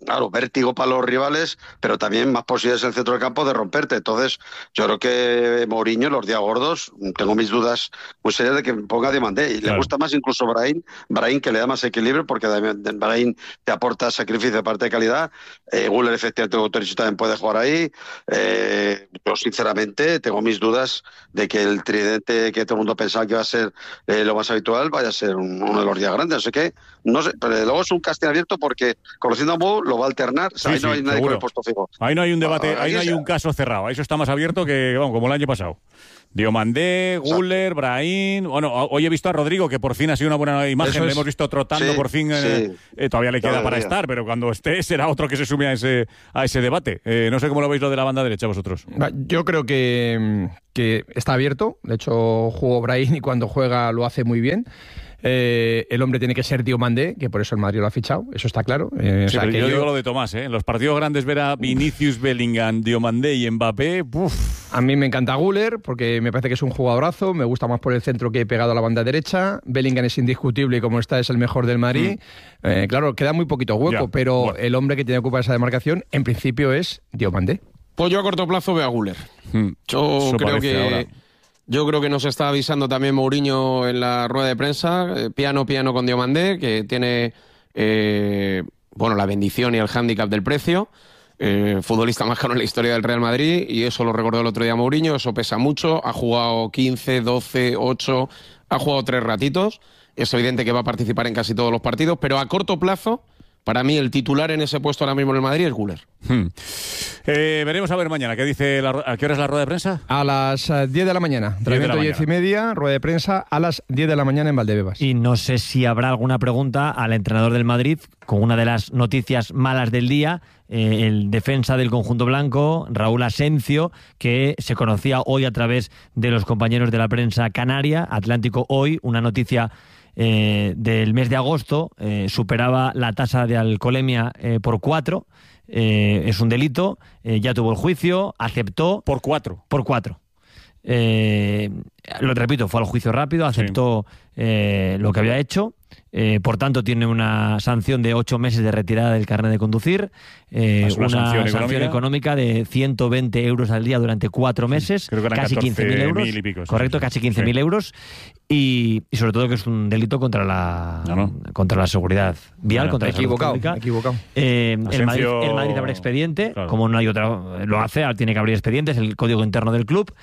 claro, vértigo para los rivales, pero también más posibilidades en el centro del campo de romperte. Entonces, yo creo que Mourinho, los días gordos, tengo mis dudas muy serias de que ponga a Diomandé. Y claro, le gusta más incluso Brahim, Brahim que le da más equilibrio, porque Brahim te aporta sacrificio de parte de calidad. Eh, Güler, efectivamente, también puede jugar ahí. Eh, yo, sinceramente, tengo mis dudas de que el tridente que todo el mundo pensaba que iba a ser eh, lo más habitual vaya a ser un, uno de los días grandes. Así que, no sé, pero luego es un casting abierto porque, conociendo a Mou, lo va a alternar. O sea, sí, ahí no sí, hay nadie seguro. Con el puesto fijo. Ahí no hay un debate, ah, ahí no hay un caso cerrado. Eso está más abierto que, vamos, como el año pasado. Diomandé, Güler, Brahim. Bueno, hoy he visto a Rodrigo, que por fin ha sido una buena imagen. Es... Le hemos visto trotando, sí, por fin. Sí. Eh, eh, todavía le queda todavía para estar, pero cuando esté será otro que se sume a ese, a ese debate. Eh, no sé cómo lo veis lo de la banda derecha vosotros. Yo creo que, que está abierto. De hecho, jugó Brahim y cuando juega lo hace muy bien. Eh, el hombre tiene que ser Diomandé, que por eso el Madrid lo ha fichado, eso está claro. Eh, sí, o sea, pero que yo, yo digo lo de Tomás, ¿eh? En los partidos grandes ver a Vinicius, Bellingham, Diomandé y Mbappé, ¡puf! A mí me encanta Güler, porque me parece que es un jugadorazo, me gusta más por el centro que pegado a la banda derecha. Bellingham es indiscutible y como está es el mejor del Madrid. Mm. Eh, claro, queda muy poquito hueco, ya, pero bueno, el hombre que tiene que ocupar esa demarcación, en principio es Diomandé. Pues yo a corto plazo veo a Güler. Mm. Yo Eso creo que... Ahora. Yo creo que nos está avisando también Mourinho en la rueda de prensa, eh, piano piano con Diomandé, que tiene eh, bueno, la bendición y el hándicap del precio, eh, futbolista más caro en la historia del Real Madrid, y eso lo recordó el otro día Mourinho, eso pesa mucho, ha jugado quince, doce, ocho, ha jugado tres ratitos, es evidente que va a participar en casi todos los partidos, pero a corto plazo, para mí el titular en ese puesto ahora mismo en el Madrid es Güler. Hmm. Eh, veremos a ver mañana. ¿Qué dice la, ¿A qué hora es la rueda de prensa? A las uh, diez de la mañana. Entrenamiento diez y media, rueda de prensa a las diez de la mañana en Valdebebas. Y no sé si habrá alguna pregunta al entrenador del Madrid con una de las noticias malas del día. Eh, el defensa del conjunto blanco, Raúl Asencio, que se conocía hoy a través de los compañeros de la prensa canaria, Atlántico Hoy, una noticia Eh, del mes de agosto, eh, superaba la tasa de alcoholemia eh, por cuatro, eh, es un delito, eh, ya tuvo el juicio, aceptó... Por cuatro. Por cuatro. Eh, lo repito, fue al juicio rápido, aceptó sí. eh, lo que había hecho, eh, por tanto tiene una sanción de ocho meses de retirada del carnet de conducir, eh, una, una sanción, sanción económica de ciento veinte euros al día durante cuatro meses, Creo que eran casi quince mil euros, y pico, sí, correcto, sí, casi quince mil sí. euros, y, y sobre todo que es un delito contra la no, no. contra la seguridad vial, no, contra la equivocado, salud pública. Equivocado. Eh, el, Madrid, el Madrid abre expediente, claro. Como no hay otra, lo hace, tiene que abrir expedientes, el código interno del club,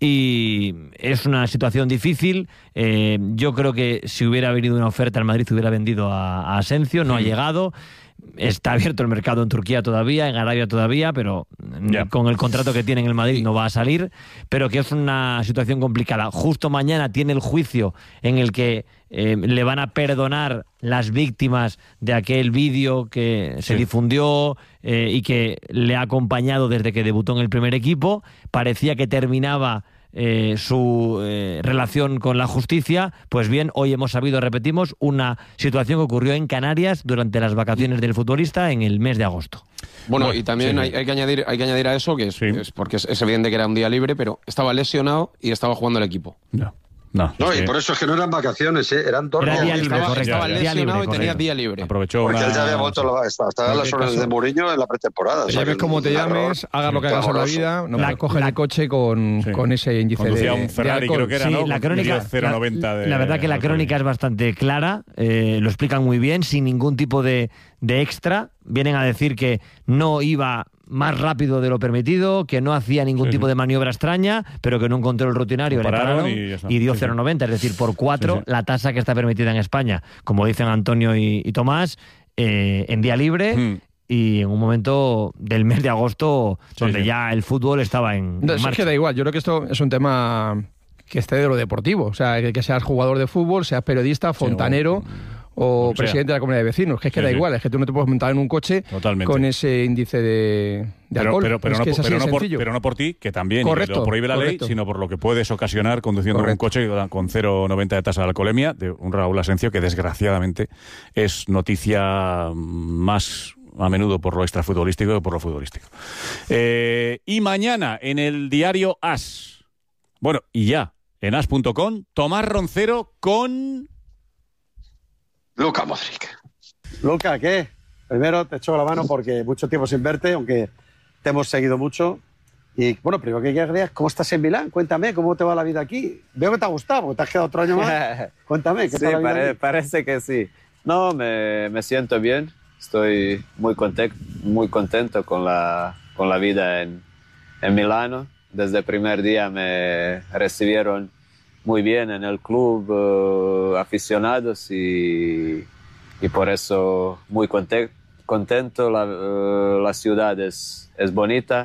y es una situación difícil. Eh, yo creo que si hubiera venido una oferta, el Madrid hubiera vendido a, a Asencio, no sí. ha llegado. Está abierto el mercado en Turquía todavía, en Arabia todavía, pero yeah. con el contrato que tiene en el Madrid no va a salir, pero que es una situación complicada. Justo mañana tiene el juicio en el que eh, le van a perdonar las víctimas de aquel vídeo que se sí. difundió eh, y que le ha acompañado desde que debutó en el primer equipo. Parecía que terminaba Eh, su eh, relación con la justicia. Pues bien, hoy hemos sabido, repetimos, una situación que ocurrió en Canarias durante las vacaciones del futbolista en el mes de agosto. Bueno, bueno y también sí, hay, hay, que añadir, hay que añadir a eso que es, sí. es porque es, es evidente que era un día libre, pero estaba lesionado y estaba jugando el equipo. No. No, no es y que... por eso es que no eran vacaciones, ¿eh? Eran dos era día libre, estaba, correcto, estaba día lesionado libre, y tenía día libre. Aprovechó porque una... él ya había vuelto la, estaba, estaba en las órdenes de Mourinho en la pretemporada. Ya ves cómo te llames, hagas lo que hagas en la vida, no la, coges el coche con, sí. con ese índice Conducía de un Ferrari, de creo que era, sí, ¿no? La crónica, cero noventa de, la, la verdad que la crónica es bastante clara, eh, lo explican muy bien, sin ningún tipo de, de extra. Vienen a decir que no iba más rápido de lo permitido, que no hacía ningún sí, tipo sí. de maniobra extraña, pero que en un control rutinario le pararon y, y dio sí, cero noventa, es decir, por cuatro, sí, sí. la tasa que está permitida en España, como dicen Antonio y, y Tomás, eh, en día libre. Mm. Y en un momento del mes de agosto donde sí, sí. ya el fútbol estaba en, no, en marcha. Es que da igual, yo creo que esto es un tema que esté de lo deportivo, o sea, que, que seas jugador de fútbol, seas periodista, fontanero... Sí, o... o presidente de la comunidad de vecinos, que es que sí, da sí. igual, es que tú no te puedes montar en un coche Totalmente. con ese índice de, de pero, alcohol. Pero, pero, es no, que es así pero, de no por, sencillo. pero no por ti, que también correcto, lo prohíbe la correcto. ley, sino por lo que puedes ocasionar conduciendo correcto. un coche con cero noventa de tasa de alcoholemia, de un Raúl Asencio que desgraciadamente es noticia más a menudo por lo extrafutbolístico que por lo futbolístico. Eh, y mañana en el diario As, bueno, y ya, en as punto com, Tomás Roncero con... Luka Modric. Luka, ¿qué? primero te echo la mano porque mucho tiempo sin verte, aunque te hemos seguido mucho. Y bueno, primero que quería, ¿cómo estás en Milán? Cuéntame, ¿cómo te va la vida aquí? Veo que te ha gustado, porque te has quedado otro año más. Cuéntame, ¿qué sí, tal la vida pare, aquí? parece que sí. No, me, me siento bien. Estoy muy contento, muy contento con la, con la vida en, en Milano. Desde el primer día me recibieron muy bien en el club, uh, aficionados, y, y por eso muy contento. contento. La, uh, la ciudad es, es bonita.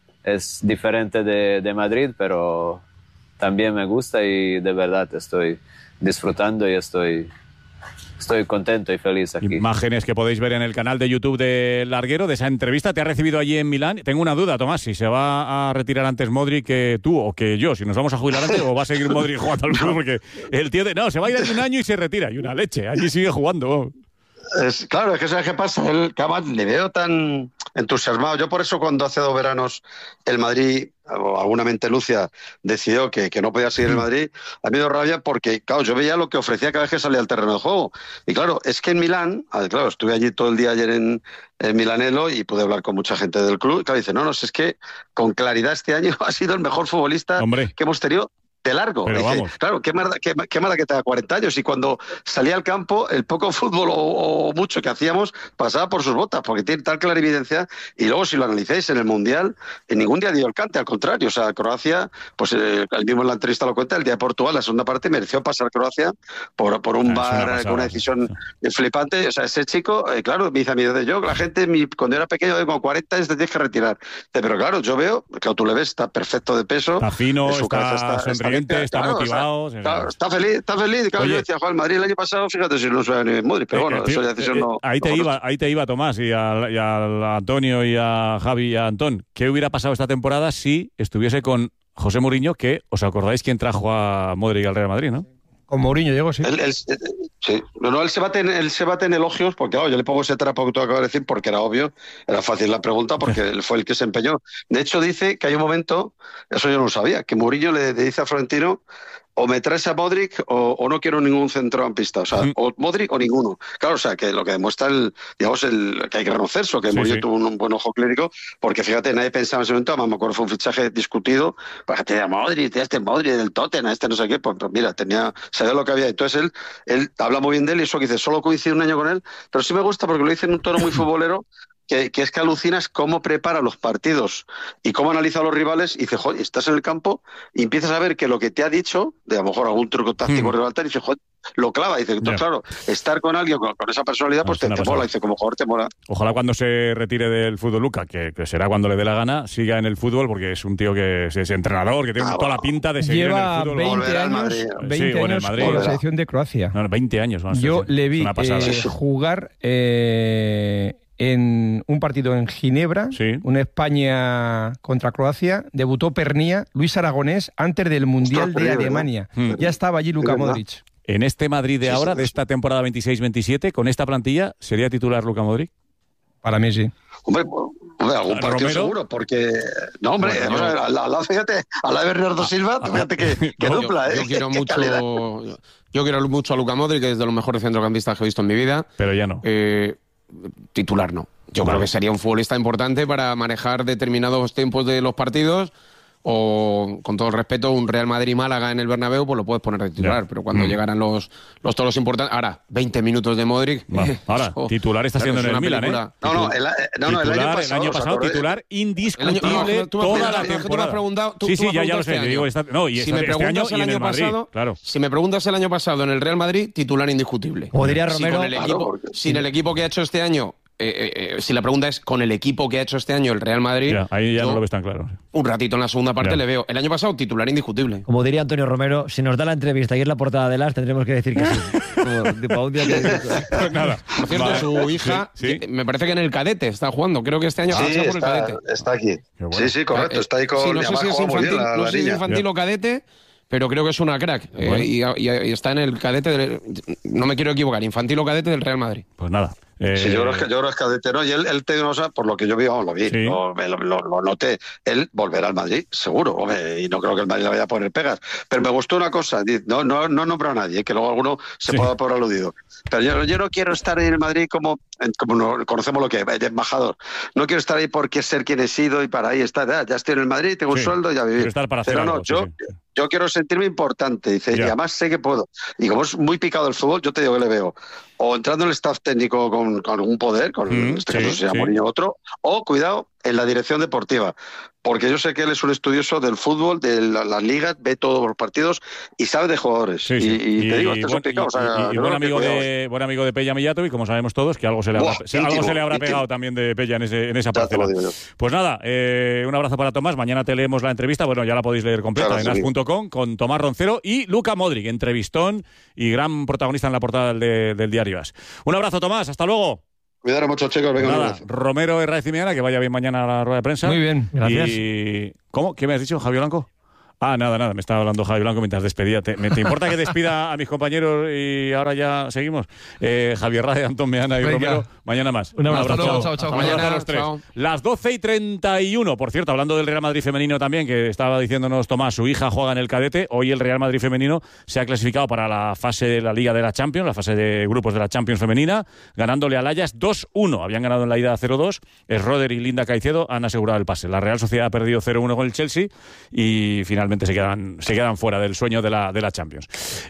Es diferente de, de Madrid, pero también me gusta y de verdad estoy disfrutando y estoy, estoy contento y feliz aquí. Imágenes que podéis ver en el canal de YouTube de Larguero, de esa entrevista. ¿Te ha recibido allí en Milán? Tengo una duda, Tomás, si se va a retirar antes Modric que tú o que yo, si nos vamos a jubilar antes o va a seguir Modric jugando al fútbol, porque el tío de... No, se va a ir de un año y se retira, y una leche, allí sigue jugando. Es, claro, es que ¿sabes qué pasa? El Cavani le veo tan entusiasmado. Yo por eso cuando hace dos veranos el Madrid, o alguna mente lucia, decidió que, que no podía seguir el Madrid, a mí me dio rabia porque, claro, yo veía lo que ofrecía cada vez que salía al terreno de juego. Y claro, es que en Milán, claro, estuve allí todo el día ayer en, en Milanello y pude hablar con mucha gente del club. Y claro, dice, no, no, es que con claridad este año ha sido el mejor futbolista Hombre. que hemos tenido de largo. Pero dice, vamos. claro, qué mala, qué, qué mala que tenga cuarenta años. Y cuando salía al campo, el poco fútbol o, o mucho que hacíamos pasaba por sus botas, porque tiene tal clarividencia. Y luego, si lo analicéis en el Mundial, en ningún día dio el cante, al contrario. O sea, Croacia, pues eh, el mismo en la entrevista lo cuenta, el día de Portugal, la segunda parte, mereció pasar Croacia por, por un Ah, es una bar pasada, con una decisión sí. flipante. O sea, ese chico, eh, claro, me dice a mí, de yo, la gente, mi, cuando era pequeño, con cuarenta años te tienes que retirar. Dice, pero claro, yo veo, claro, tú le ves, está perfecto de peso. Está fino, en su está cabeza sonriente, está claro, motivado. O sea, claro, está feliz, está feliz. Claro, Oye, yo decía, Juan, el Madrid el año pasado, fíjate si no se va ni Modric, pero eh, bueno, tío, eso ya decisión eh, no. ahí, te no iba, ahí te iba, Tomás, y a, y a Antonio, y a Javi, y a Antón. ¿Qué hubiera pasado esta temporada si estuviese con José Mourinho, que os acordáis quién trajo a Modric al Real Madrid, ¿no? Con Mourinho llegó, sí. Él, él, sí. No, no, él se bate en, él se bate en elogios, porque claro, yo le pongo ese trapo que tú acabas de decir, porque era obvio, era fácil la pregunta, porque él fue el que se empeñó. De hecho, dice que hay un momento, eso yo no lo sabía, que Mourinho le, le dice a Florentino, o me traes a Modric o, o no quiero ningún centrocampista, o sea, mm. o Modric o ninguno. Claro, o sea, que lo que demuestra el, digamos, el que hay que reconocer eso, que sí, Mourinho sí. tuvo un, un buen ojo clínico, porque fíjate, nadie pensaba en ese momento, además me acuerdo, fue un fichaje discutido, para que te diga Modric, te este Modric del Tottenham, este no sé qué, pues, pues mira, tenía, sabía lo que había. Entonces él, él habla muy bien de él y eso que dice, solo coincide un año con él, pero sí me gusta porque lo dice en un tono muy futbolero, Que, que es que alucinas cómo prepara los partidos y cómo analiza a los rivales y dice, joder, estás en el campo y empiezas a ver que lo que te ha dicho, de a lo mejor algún truco táctico mm. rivaltar, y dice, joder, lo clava. Dice, entonces, yeah. claro, estar con alguien con, con esa personalidad, pues no, te, te mola. Dice, como jugador te mola. Ojalá cuando se retire del fútbol, Luca, que, que será cuando le dé la gana, siga en el fútbol, porque es un tío que es, es entrenador, que tiene ah, toda bueno. la pinta de seguir Lleva en el fútbol. veinte años, veinte sí, bueno, años Madrid, con la selección de Croacia. No, veinte años. Más Yo le vi eh, jugar... Eh, en un partido en Ginebra, sí. una España contra Croacia, debutó Pernía, Luis Aragonés, antes del Mundial de Alemania. Hmm. Ya estaba allí Luka Modric. En este Madrid de sí, ahora, sí, de esta temporada veintiséis veintisiete, con esta plantilla, ¿sería titular Luka Modric? Para mí sí. Hombre, hombre algún partido ¿Romero? Seguro, porque... No, hombre, bueno, yo... al lado, fíjate, al lado de Bernardo Silva, fíjate que, que no, dupla, yo, ¿eh? Yo quiero mucho... Yo, yo quiero mucho a Luka Modric, que es de los mejores centrocampistas que he visto en mi vida. Pero ya no. Eh... Titular no. Yo vale. creo que sería un futbolista importante para manejar determinados tiempos de los partidos, o, con todo el respeto, un Real Madrid-Málaga en el Bernabéu, pues lo puedes poner de titular, yeah. pero cuando mm. llegaran los, los todos los importantes... Ahora, veinte minutos de Modric... Bueno, ahora, oh, titular está siendo en el Milan, ¿eh? No, no, el, no, no, el año pasado, el año pasado titular indiscutible el año, no, toda la temporada. Preguntado, tú, sí, tú sí, ya, ya lo sé. Este digo, está, no, y si este, me preguntas este año, el año pasado, Madrid, claro. Si me preguntas el año pasado en el Real Madrid, titular indiscutible. O diría Romero... Si con el equipo, claro, sin el equipo que ha hecho este año... Eh, eh, si la pregunta es con el equipo que ha hecho este año el Real Madrid, ya, ahí ya no lo ves tan claro. Un ratito en la segunda parte ya. Le veo. El año pasado titular indiscutible. Como diría Antonio Romero, si nos da la entrevista y es la portada de Las, tendremos que decir que sí. Como, tipo, un día que... Pues nada. Por cierto, vale. Su hija, sí, sí. me parece que en el cadete está jugando. Creo que este año sí, ha pasado por está, el cadete. Está aquí. Bueno. Sí, sí, correcto. Está ahí con sí, no sé si es infantil, la, no sé si es infantil o cadete, pero creo que es una crack. Bueno. Eh, y, y, y está en el cadete, del, no me quiero equivocar, infantil o cadete del Real Madrid. Pues nada. Eh... Sí, yo creo que, yo creo que es cadete, ¿no? Y él, él te, o sea, por lo que yo vi, vamos, lo vi, ¿sí? lo, lo, lo, lo noté. Él volverá al Madrid, seguro, hombre, y no creo que el Madrid le vaya a poner pegas. Pero me gustó una cosa, no, no, no nombro a nadie, que luego alguno se sí. pueda dar por aludido. Pero yo, yo no quiero estar en el Madrid como, como no, conocemos lo que es, de embajador. No quiero estar ahí porque ser quien he sido y para ahí estar. Ya, ya estoy en el Madrid, tengo sí. un sueldo y ya vivir. Estar para hacer Pero no, algo, yo... Sí, sí. Yo quiero sentirme importante, dice, yeah. y además sé que puedo. Y como es muy picado el fútbol, yo te digo que le veo o entrando en el staff técnico con, con algún poder, con mm, en este sí, caso se llama sí. Mourinho otro, o cuidado, en la dirección deportiva. Porque yo sé que él es un estudioso del fútbol, de las la ligas, ve todos los partidos y sabe de jugadores. Sí, sí. Y, y, y te digo, este buen, es picado. O sea, y, y buen, amigo de, buen amigo de Pella Millatovic, como sabemos todos, que algo se le habrá, Buah, se, íntimo, algo se le habrá pegado íntimo. también de Pella en, ese, en esa parcela. Pues nada, eh, un abrazo para Tomás. Mañana te leemos la entrevista. Bueno, ya la podéis leer completa claro, en as punto com con Tomás Roncero y Luka Modric, entrevistón y gran protagonista en la portada del, del diario As. Un abrazo, Tomás. Hasta luego. Cuidado mucho, chicos. Venga, Nada, Romero Herráez y Miana, que vaya bien mañana a la rueda de prensa. Muy bien, gracias. Y... ¿Cómo? ¿Qué me has dicho, Javier Blanco? Ah, nada, nada, me estaba hablando Javi Blanco mientras despedía. ¿Te, ¿Te importa que despida a mis compañeros y ahora ya seguimos? Eh, Javier Rae, Antón Meana y Venga. Romero, mañana más. Un abrazo. Un abrazo. Chao, chao, chao. Mañana a los tres. Chao. Las doce y treinta y uno. Por cierto, hablando del Real Madrid femenino también, que estaba diciéndonos Tomás, su hija juega en el cadete. Hoy el Real Madrid femenino se ha clasificado para la fase de la Liga de la Champions, la fase de grupos de la Champions femenina, ganándole al Ajax dos uno. Habían ganado en la ida cero dos. Schroeder y Linda Caicedo han asegurado el pase. La Real Sociedad ha perdido cero uno con el Chelsea y finalmente se quedan... se quedan fuera del sueño de la, de la Champions.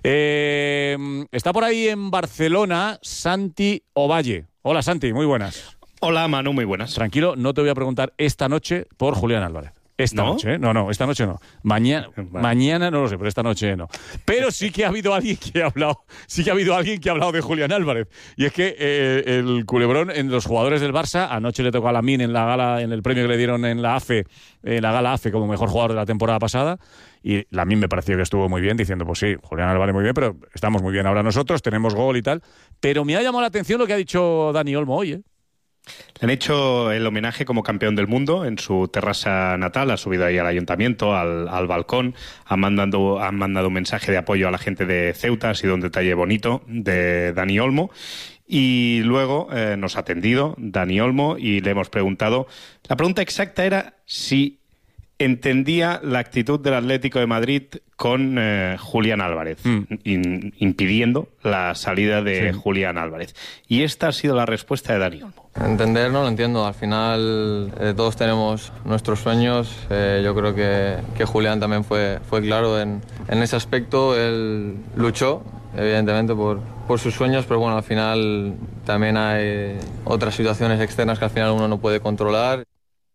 Eh, está por ahí en Barcelona Santi Ovalle. Hola, Santi, muy buenas. Hola, Manu, muy buenas. Tranquilo, no te voy a preguntar esta noche por Julián Álvarez. Esta ¿No? noche, ¿eh? No, no, esta noche no. Mañana, vale. mañana no lo sé, pero esta noche no. Pero sí que ha habido alguien que ha hablado, sí que ha habido alguien que ha hablado de Julián Álvarez. Y es que eh, el culebrón en los jugadores del Barça, anoche le tocó a Lamine en la gala, en el premio que le dieron en la A F E, en la gala A F E como mejor jugador de la temporada pasada. Y Lamine me pareció que estuvo muy bien, diciendo, pues sí, Julián Álvarez muy bien, pero estamos muy bien ahora nosotros, tenemos gol y tal. Pero me ha llamado la atención lo que ha dicho Dani Olmo hoy, ¿eh? Le han hecho el homenaje como campeón del mundo en su terraza natal, ha subido ahí al ayuntamiento, al, al balcón, han mandado, han mandado un mensaje de apoyo a la gente de Ceuta, ha sido un detalle bonito de Dani Olmo. Y luego eh, nos ha atendido Dani Olmo y le hemos preguntado, la pregunta exacta era si entendía la actitud del Atlético de Madrid con eh, Julián Álvarez, mm. in, impidiendo la salida de sí. Julián Álvarez. Y esta ha sido la respuesta de Dani Olmo. Entender, no lo entiendo. Al final eh, todos tenemos nuestros sueños. Eh, yo creo que, que Julián también fue, fue claro en, en ese aspecto. Él luchó, evidentemente, por, por sus sueños, pero bueno, al final también hay otras situaciones externas que al final uno no puede controlar.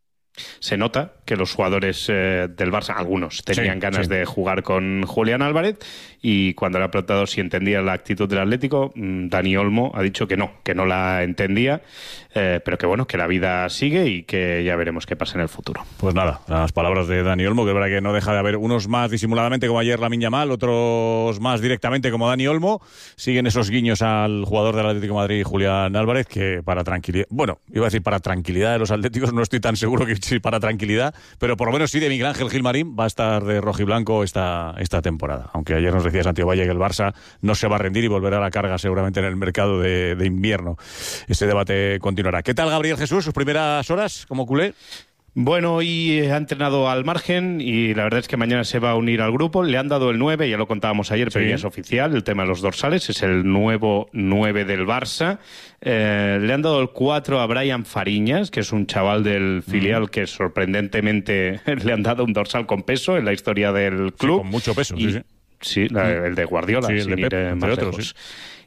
Se nota que los jugadores eh, del Barça, algunos, tenían sí, ganas sí. de jugar con Julián Álvarez, y cuando le ha preguntado si entendía la actitud del Atlético, Dani Olmo ha dicho que no, que no la entendía, eh, pero que bueno, que la vida sigue y que ya veremos qué pasa en el futuro. Pues nada, las palabras de Dani Olmo, que es verdad que no deja de haber unos más disimuladamente como ayer Lamine Yamal, otros más directamente como Dani Olmo. Siguen esos guiños al jugador del Atlético de Madrid, Julián Álvarez, que para tranquilidad, bueno, iba a decir para tranquilidad de los atléticos, no estoy tan seguro que sí para tranquilidad, pero por lo menos sí de Miguel Ángel Gilmarín va a estar de rojiblanco esta, esta temporada. Aunque ayer nos decía Santiago Valle que el Barça no se va a rendir y volverá a la carga seguramente en el mercado de, de invierno. Ese debate continuará. ¿Qué tal, Gabriel Jesús, sus primeras horas como culé? Bueno, hoy ha entrenado al margen y la verdad es que mañana se va a unir al grupo. Le han dado el nueve, ya lo contábamos ayer, pero sí. ya es oficial, el tema de los dorsales, es el nuevo nueve del Barça. Eh, le han dado el cuatro a Brian Fariñas, que es un chaval del filial mm. que sorprendentemente le han dado un dorsal con peso en la historia del club. Sí, con mucho peso, y, sí, sí. Sí, la, el de Guardiola, sí, el sin de Pep, ir más otros, lejos. Sí.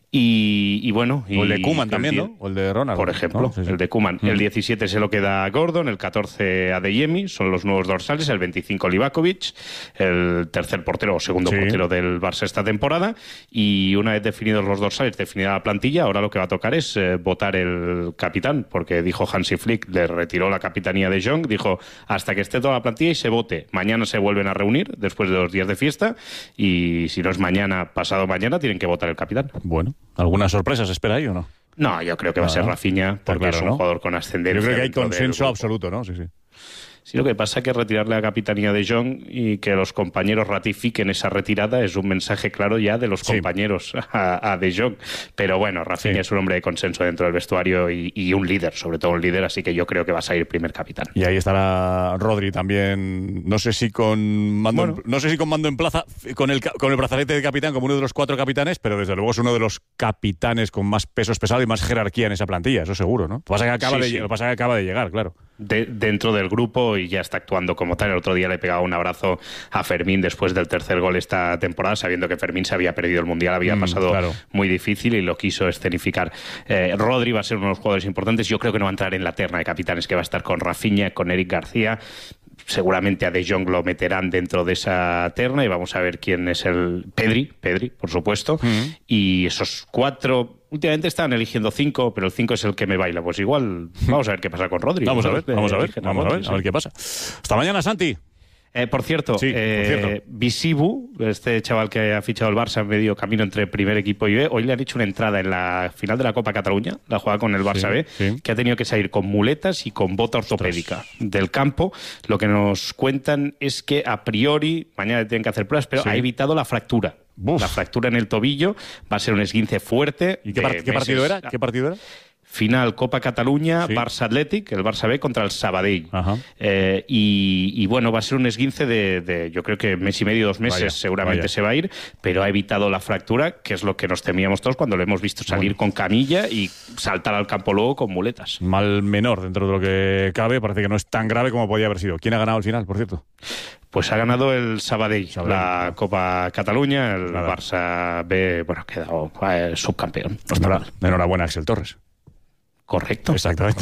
Y, y bueno... O el de Koeman y, también, ¿no? O el de Ronald. Por ejemplo, ¿no? Sí, sí. el de Koeman. Mm. El diecisiete se lo queda a Gordon, el catorce a Adeyemi, son los nuevos dorsales, el veinticinco Livakovic, el tercer portero o segundo sí. portero del Barça esta temporada, y una vez definidos los dorsales, definida la plantilla, ahora lo que va a tocar es eh, votar el capitán, porque dijo Hansi Flick, le retiró la capitanía de Jong, dijo hasta que esté toda la plantilla y se vote. Mañana se vuelven a reunir, después de dos días de fiesta, y si no es mañana, pasado mañana, tienen que votar el capitán. Bueno, ¿alguna sorpresa se espera ahí o no? No, yo creo que va a ser Rafinha, porque claro, es un ¿no? jugador con ascendencia. Yo creo que hay consenso absoluto, ¿no? Sí, sí. Sí, lo que pasa es que retirarle la capitanía de Jong y que los compañeros ratifiquen esa retirada es un mensaje claro ya de los sí. compañeros a, a De Jong. Pero bueno, Rafinha sí. es un hombre de consenso dentro del vestuario y, y un líder, sobre todo un líder, así que yo creo que va a salir primer capitán. Y ahí estará Rodri también, no sé si con mando, bueno. no sé si con mando en plaza, con el, con el brazalete de capitán como uno de los cuatro capitanes, pero desde luego es uno de los capitanes con más pesos pesados y más jerarquía en esa plantilla, eso seguro, ¿no? Lo que pasa es que acaba, sí, de, sí. Lo que pasa es que acaba de llegar, claro. De, dentro del grupo y ya está actuando como tal. El otro día le pegaba un abrazo a Fermín después del tercer gol esta temporada, sabiendo que Fermín se había perdido el Mundial, había mm, pasado claro. muy difícil y lo quiso escenificar. Eh, Rodri va a ser uno de los jugadores importantes. Yo creo que no va a entrar en la terna de capitanes, que va a estar con Rafinha, con Eric García. Seguramente a De Jong lo meterán dentro de esa terna y vamos a ver quién es el... Pedri, Pedri, por supuesto. Mm. Y esos cuatro... Últimamente están eligiendo cinco, pero el cinco es el que me baila. Pues igual, vamos a ver qué pasa con Rodri. Vamos a ver, vamos a ver, vamos a ver, a ver qué pasa. Hasta mañana, Santi. Eh, por cierto, sí, eh, por cierto. Visibu, este chaval que ha fichado el Barça en medio camino entre primer equipo y B, hoy le han hecho una entrada en la final de la Copa Cataluña, la jugada con el Barça sí, B, sí. que ha tenido que salir con muletas y con bota ortopédica Ostras. del campo. Lo que nos cuentan es que a priori, mañana tienen que hacer pruebas, pero sí. ha evitado la fractura. Uf. La fractura en el tobillo, va a ser un esguince fuerte. ¿Y qué, part- ¿qué partido era? ¿Qué partido era? Final Copa Cataluña, sí. Barça Athletic, el Barça B contra el Sabadell. Eh, y, y bueno, va a ser un esguince de, de yo creo que mes y medio, dos meses, vaya, seguramente vaya. se va a ir, pero ha evitado la fractura, que es lo que nos temíamos todos cuando lo hemos visto salir bueno. con camilla y saltar al campo luego con muletas. Mal menor dentro de lo que cabe, parece que no es tan grave como podía haber sido. ¿Quién ha ganado al final, por cierto? Pues ha ganado el Sabadell, Sabadell. la Copa Cataluña, el Nada. Barça B, bueno, ha quedado eh, subcampeón. Enhorabuena, enhorabuena, Axel Torres. Correcto. Exactamente.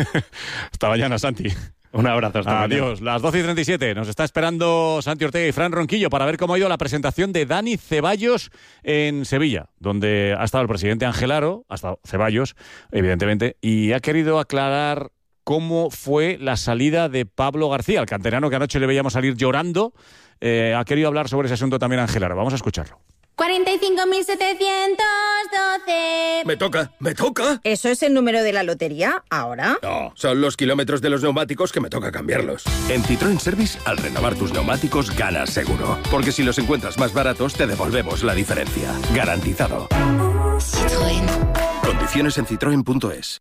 Hasta mañana, Santi. Un abrazo. Hasta Adiós. mañana. Las doce y treinta y siete. Nos está esperando Santi Ortega y Fran Ronquillo para ver cómo ha ido la presentación de Dani Ceballos en Sevilla, donde ha estado el presidente Angelaro, ha estado Ceballos, evidentemente, y ha querido aclarar cómo fue la salida de Pablo García, el canterano que anoche le veíamos salir llorando. Eh, ha querido hablar sobre ese asunto también Angelaro. Vamos a escucharlo. cuarenta y cinco mil setecientos doce. Me toca, me toca. ¿Eso es el número de la lotería ahora? No, son los kilómetros de los neumáticos que me toca cambiarlos. En Citroën Service, al renovar tus neumáticos, ganas seguro. Porque si los encuentras más baratos, te devolvemos la diferencia. Garantizado. Citroën. Condiciones en citroen punto es.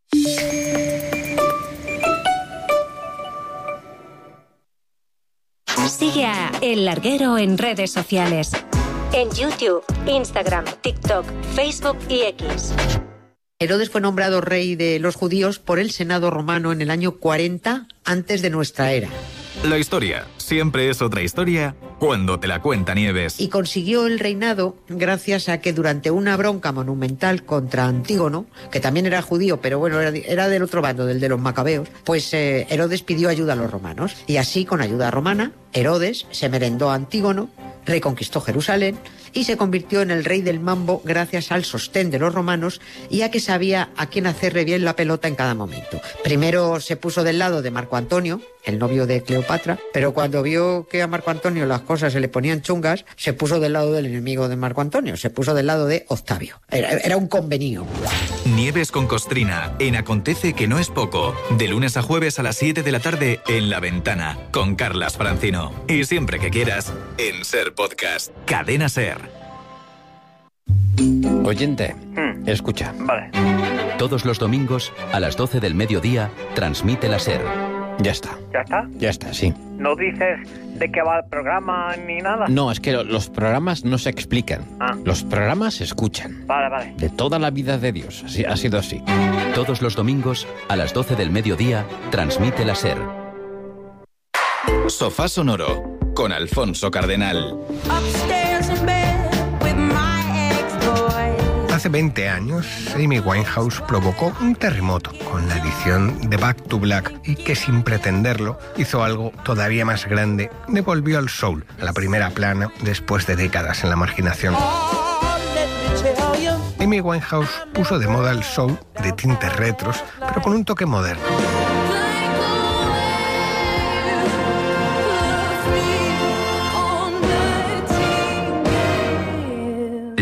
Sigue a El Larguero en redes sociales. En YouTube, Instagram, TikTok, Facebook y X. Herodes fue nombrado rey de los judíos por el Senado romano en el año cuarenta antes de nuestra era. La historia siempre es otra historia cuando te la cuenta Nieves. Y consiguió el reinado gracias a que durante una bronca monumental contra Antígono, que también era judío, pero bueno, era, era del otro bando, del de los macabeos, pues eh, Herodes pidió ayuda a los romanos. Y así, con ayuda romana, Herodes se merendó a Antígono, reconquistó Jerusalén y se convirtió en el rey del mambo gracias al sostén de los romanos y a que sabía a quién hacerle bien la pelota en cada momento. Primero se puso del lado de Marco Antonio, el novio de Cleopatra, pero cuando vio que a Marco Antonio las cosas se le ponían chungas, se puso del lado del enemigo de Marco Antonio, se puso del lado de Octavio. Era, era un convenio. Nieves con Costrina, en Acontece que no es poco, de lunes a jueves a las siete de la tarde en La Ventana, con Carlas Francino. Y siempre que quieras, en Ser Podcast. Cadena Ser. Oyente, mm. escucha. Vale. Todos los domingos, a las doce del mediodía, transmite la Ser. Ya está. ¿Ya está? Ya está, sí. ¿No dices de qué va el programa ni nada? No, es que lo, los programas no se explican. Ah. Los programas se escuchan. Vale, vale. De toda la vida de Dios. Así, ha sido así. Todos los domingos, a las doce del mediodía, transmite la Ser. Sofá Sonoro, con Alfonso Cardenal. Hace veinte años, Amy Winehouse provocó un terremoto con la edición de Back to Black y que sin pretenderlo hizo algo todavía más grande, devolvió al soul a la primera plana después de décadas en la marginación. Amy Winehouse puso de moda el soul de tintes retros, pero con un toque moderno.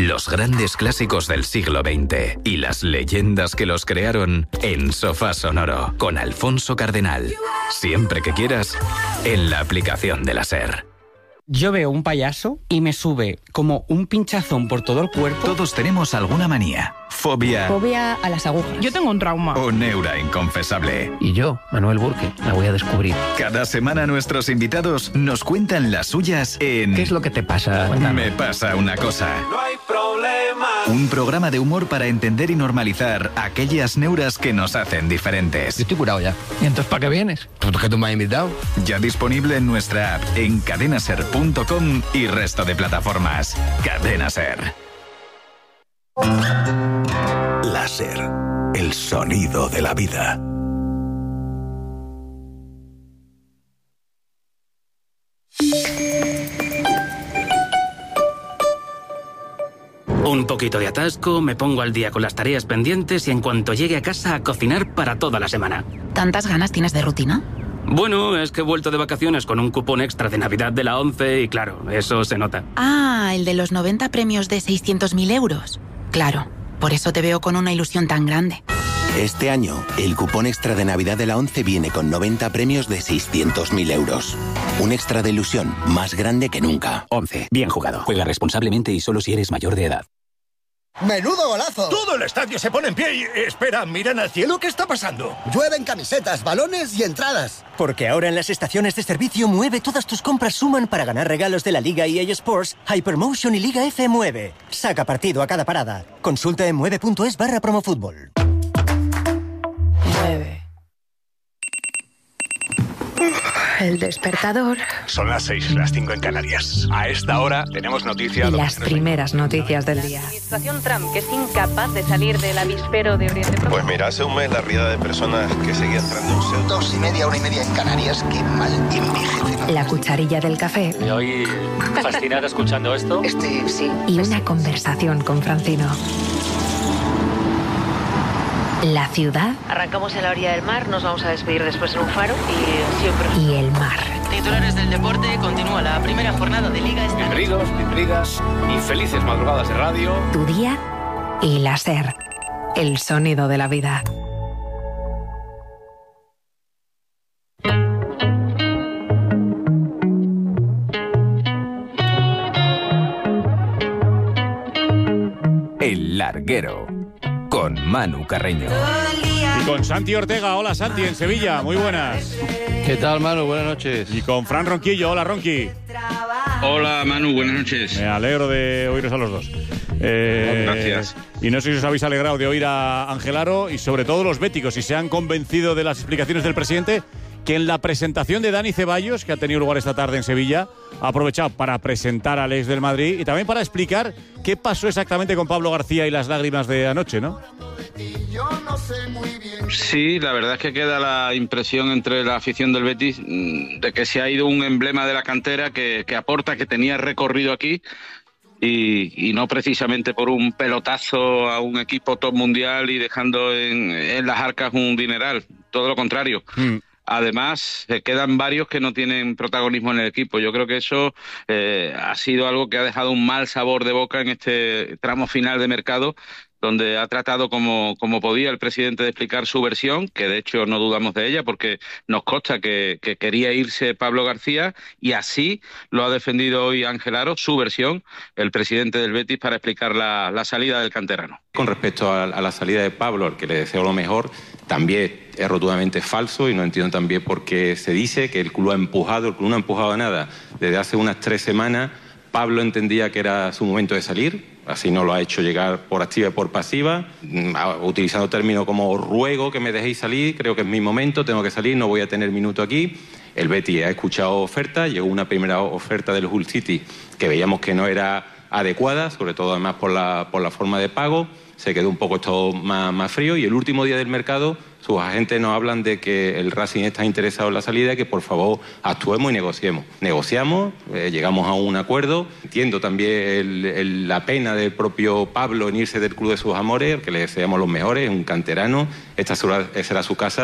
Los grandes clásicos del siglo veinte y las leyendas que los crearon en Sofá Sonoro con Alfonso Cardenal. Siempre que quieras, en la aplicación de la SER. Yo veo un payaso y me sube como un pinchazón por todo el cuerpo. Todos tenemos alguna manía, fobia... Fobia a las agujas. Yo tengo un trauma. O neura inconfesable. Y yo, Manuel Burke, la voy a descubrir. Cada semana nuestros invitados nos cuentan las suyas en... ¿Qué es lo que te pasa? Cuéntame. Me pasa una cosa. No hay problema. Un programa de humor para entender y normalizar aquellas neuras que nos hacen diferentes. Yo estoy curado ya. ¿Y entonces para qué vienes? ¿Por qué tú me has invitado? Ya disponible en nuestra app, en cadena ser punto com y resto de plataformas. Cadena Ser. La SER, el sonido de la vida. Un poquito de atasco, me pongo al día con las tareas pendientes y en cuanto llegue a casa a cocinar para toda la semana. ¿Tantas ganas tienes de rutina? Bueno, es que he vuelto de vacaciones con un cupón extra de Navidad de la ONCE y claro, eso se nota. Ah, el de los noventa premios de seiscientos mil euros. Claro, por eso te veo con una ilusión tan grande. Este año, el cupón extra de Navidad de la ONCE viene con noventa premios de seiscientos mil euros. Un extra de ilusión más grande que nunca. ONCE. Bien jugado. Juega responsablemente y solo si eres mayor de edad. ¡Menudo golazo! Todo el estadio se pone en pie y... Espera, ¿miran al cielo? ¿Qué está pasando? Llueven camisetas, balones y entradas. Porque ahora en las estaciones de servicio Mueve todas tus compras suman para ganar regalos de la Liga E A Sports, Hypermotion y Liga F Mueve. Saca partido a cada parada. Consulta en mueve punto es barra promofútbol. Mueve. El despertador. Son las seis, las cinco en Canarias. A esta hora tenemos noticias. Y las primeras noticias del día. La administración Trump, que es incapaz de salir del avispero de Oriente Próximo. Pues mira, hace un mes la riada de personas que seguía entrando en un... Dos y media, una y media en Canarias. Qué mal envejece. La cucharilla del café. Me oí fascinada escuchando esto. Este, sí. Y una conversación con Francino. La ciudad. Arrancamos en la orilla del mar, nos vamos a despedir después en un faro y siempre... Y el mar. Titulares del deporte, continúa la primera jornada de Liga esta noche. Bienvenidos, bienvenidas y felices madrugadas de radio. Tu día y la SER. El sonido de la vida. El Larguero. Con Manu Carreño. Y con Santi Ortega. Hola Santi, en Sevilla. Muy buenas. ¿Qué tal, Manu? Buenas noches. Y con Fran Ronquillo. Hola, Ronqui. Hola, Manu. Buenas noches. Me alegro de oíros a los dos. Eh, Gracias. Y no sé si os habéis alegrado de oír a Ángel Aro y sobre todo los béticos, si se han convencido de las explicaciones del presidente, que en la presentación de Dani Ceballos, que ha tenido lugar esta tarde en Sevilla, ha aprovechado para presentar al ex del Madrid y también para explicar qué pasó exactamente con Pablo García y las lágrimas de anoche, ¿no? Sí, la verdad es que queda la impresión entre la afición del Betis de que se ha ido un emblema de la cantera que, que aporta, que tenía recorrido aquí y, y no precisamente por un pelotazo a un equipo top mundial y dejando en, en las arcas un dineral, todo lo contrario. Mm. Además, se quedan varios que no tienen protagonismo en el equipo. Yo creo que eso eh, ha sido algo que ha dejado un mal sabor de boca en este tramo final de mercado, donde ha tratado como, como podía el presidente de explicar su versión, que de hecho no dudamos de ella, porque nos consta que, que quería irse Pablo García, y así lo ha defendido hoy Ángel Aro, su versión, el presidente del Betis, para explicar la, la salida del canterano. Con respecto a, a la salida de Pablo, al que le deseo lo mejor, también es rotundamente falso y no entiendo también por qué se dice que el club ha empujado, el club no ha empujado nada. Desde hace unas tres semanas Pablo entendía que era su momento de salir, así no lo ha hecho llegar por activa y por pasiva, utilizando términos como ruego que me dejéis salir, creo que es mi momento, tengo que salir, no voy a tener minuto aquí. El Betis ha escuchado ofertas, llegó una primera oferta del Hull City que veíamos que no era adecuada, sobre todo además por la, por la forma de pago, se quedó un poco esto más, más frío y el último día del mercado sus agentes nos hablan de que el Racing está interesado en la salida y que por favor actuemos y negociemos. Negociamos, eh, llegamos a un acuerdo. Entiendo también el, el, la pena del propio Pablo en irse del club de sus amores, que le deseamos los mejores, un canterano, esta será, será su casa,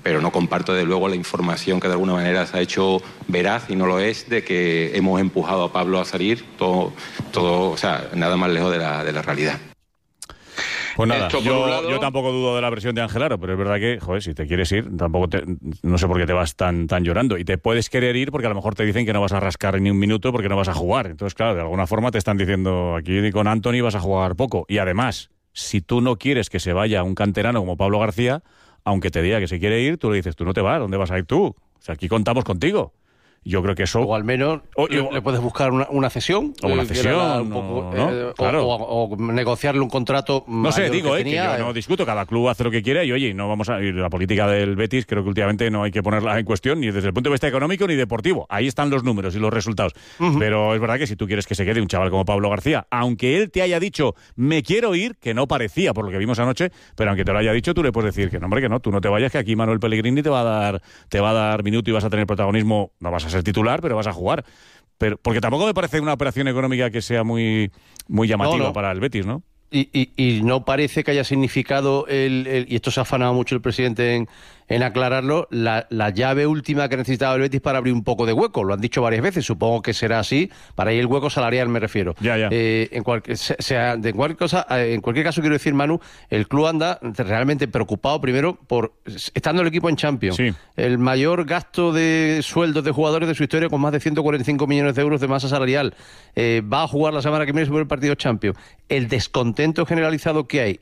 pero no comparto de luego la información que de alguna manera se ha hecho veraz y no lo es, de que hemos empujado a Pablo a salir, todo, todo o sea, nada más lejos de la, de la realidad. Pues nada, Esto, yo, lado... yo tampoco dudo de la versión de Angelaro, pero es verdad que, joder, si te quieres ir, tampoco te, no sé por qué te vas tan, tan llorando. Y te puedes querer ir porque a lo mejor te dicen que no vas a rascar ni un minuto porque no vas a jugar. Entonces, claro, de alguna forma te están diciendo, aquí con Anthony vas a jugar poco. Y además, si tú no quieres que se vaya un canterano como Pablo García, aunque te diga que se quiere ir, tú le dices, tú no te vas, ¿dónde vas a ir tú? O sea, aquí contamos contigo. Yo creo que eso... O al menos o, le, le puedes buscar una, una cesión. O una cesión, un poco, ¿no? eh, Claro. o, o, o negociarle un contrato. No sé, digo, eh, tenía, que yo no discuto, cada club hace lo que quiere y oye, no vamos a ir la política del Betis, creo que últimamente no hay que ponerla en cuestión ni desde el punto de vista económico ni deportivo. Ahí están los números y los resultados. Uh-huh. Pero es verdad que si tú quieres que se quede un chaval como Pablo García, aunque él te haya dicho, me quiero ir, que no parecía por lo que vimos anoche, pero aunque te lo haya dicho, tú le puedes decir que no, hombre, que no, tú no te vayas, que aquí Manuel Pellegrini te va a dar, te va a dar minuto y vas a tener protagonismo, no vas a ser titular, pero vas a jugar. Pero, porque tampoco me parece una operación económica que sea muy, muy llamativa no, no. para el Betis, ¿no? Y, y, y no parece que haya significado, el, el, y esto se ha afanado mucho el presidente en, en aclararlo, la, la llave última que necesitaba el Betis para abrir un poco de hueco. Lo han dicho varias veces, supongo que será así. Para ir el hueco salarial me refiero. Ya, ya. Eh, en, cual, sea, de cualquier cosa, en cualquier caso quiero decir, Manu, el club anda realmente preocupado primero por, estando el equipo en Champions, sí. el mayor gasto de sueldos de jugadores de su historia con más de ciento cuarenta y cinco millones de euros de masa salarial. Eh, va a jugar la semana que viene sobre el partido Champions. El descontento generalizado que hay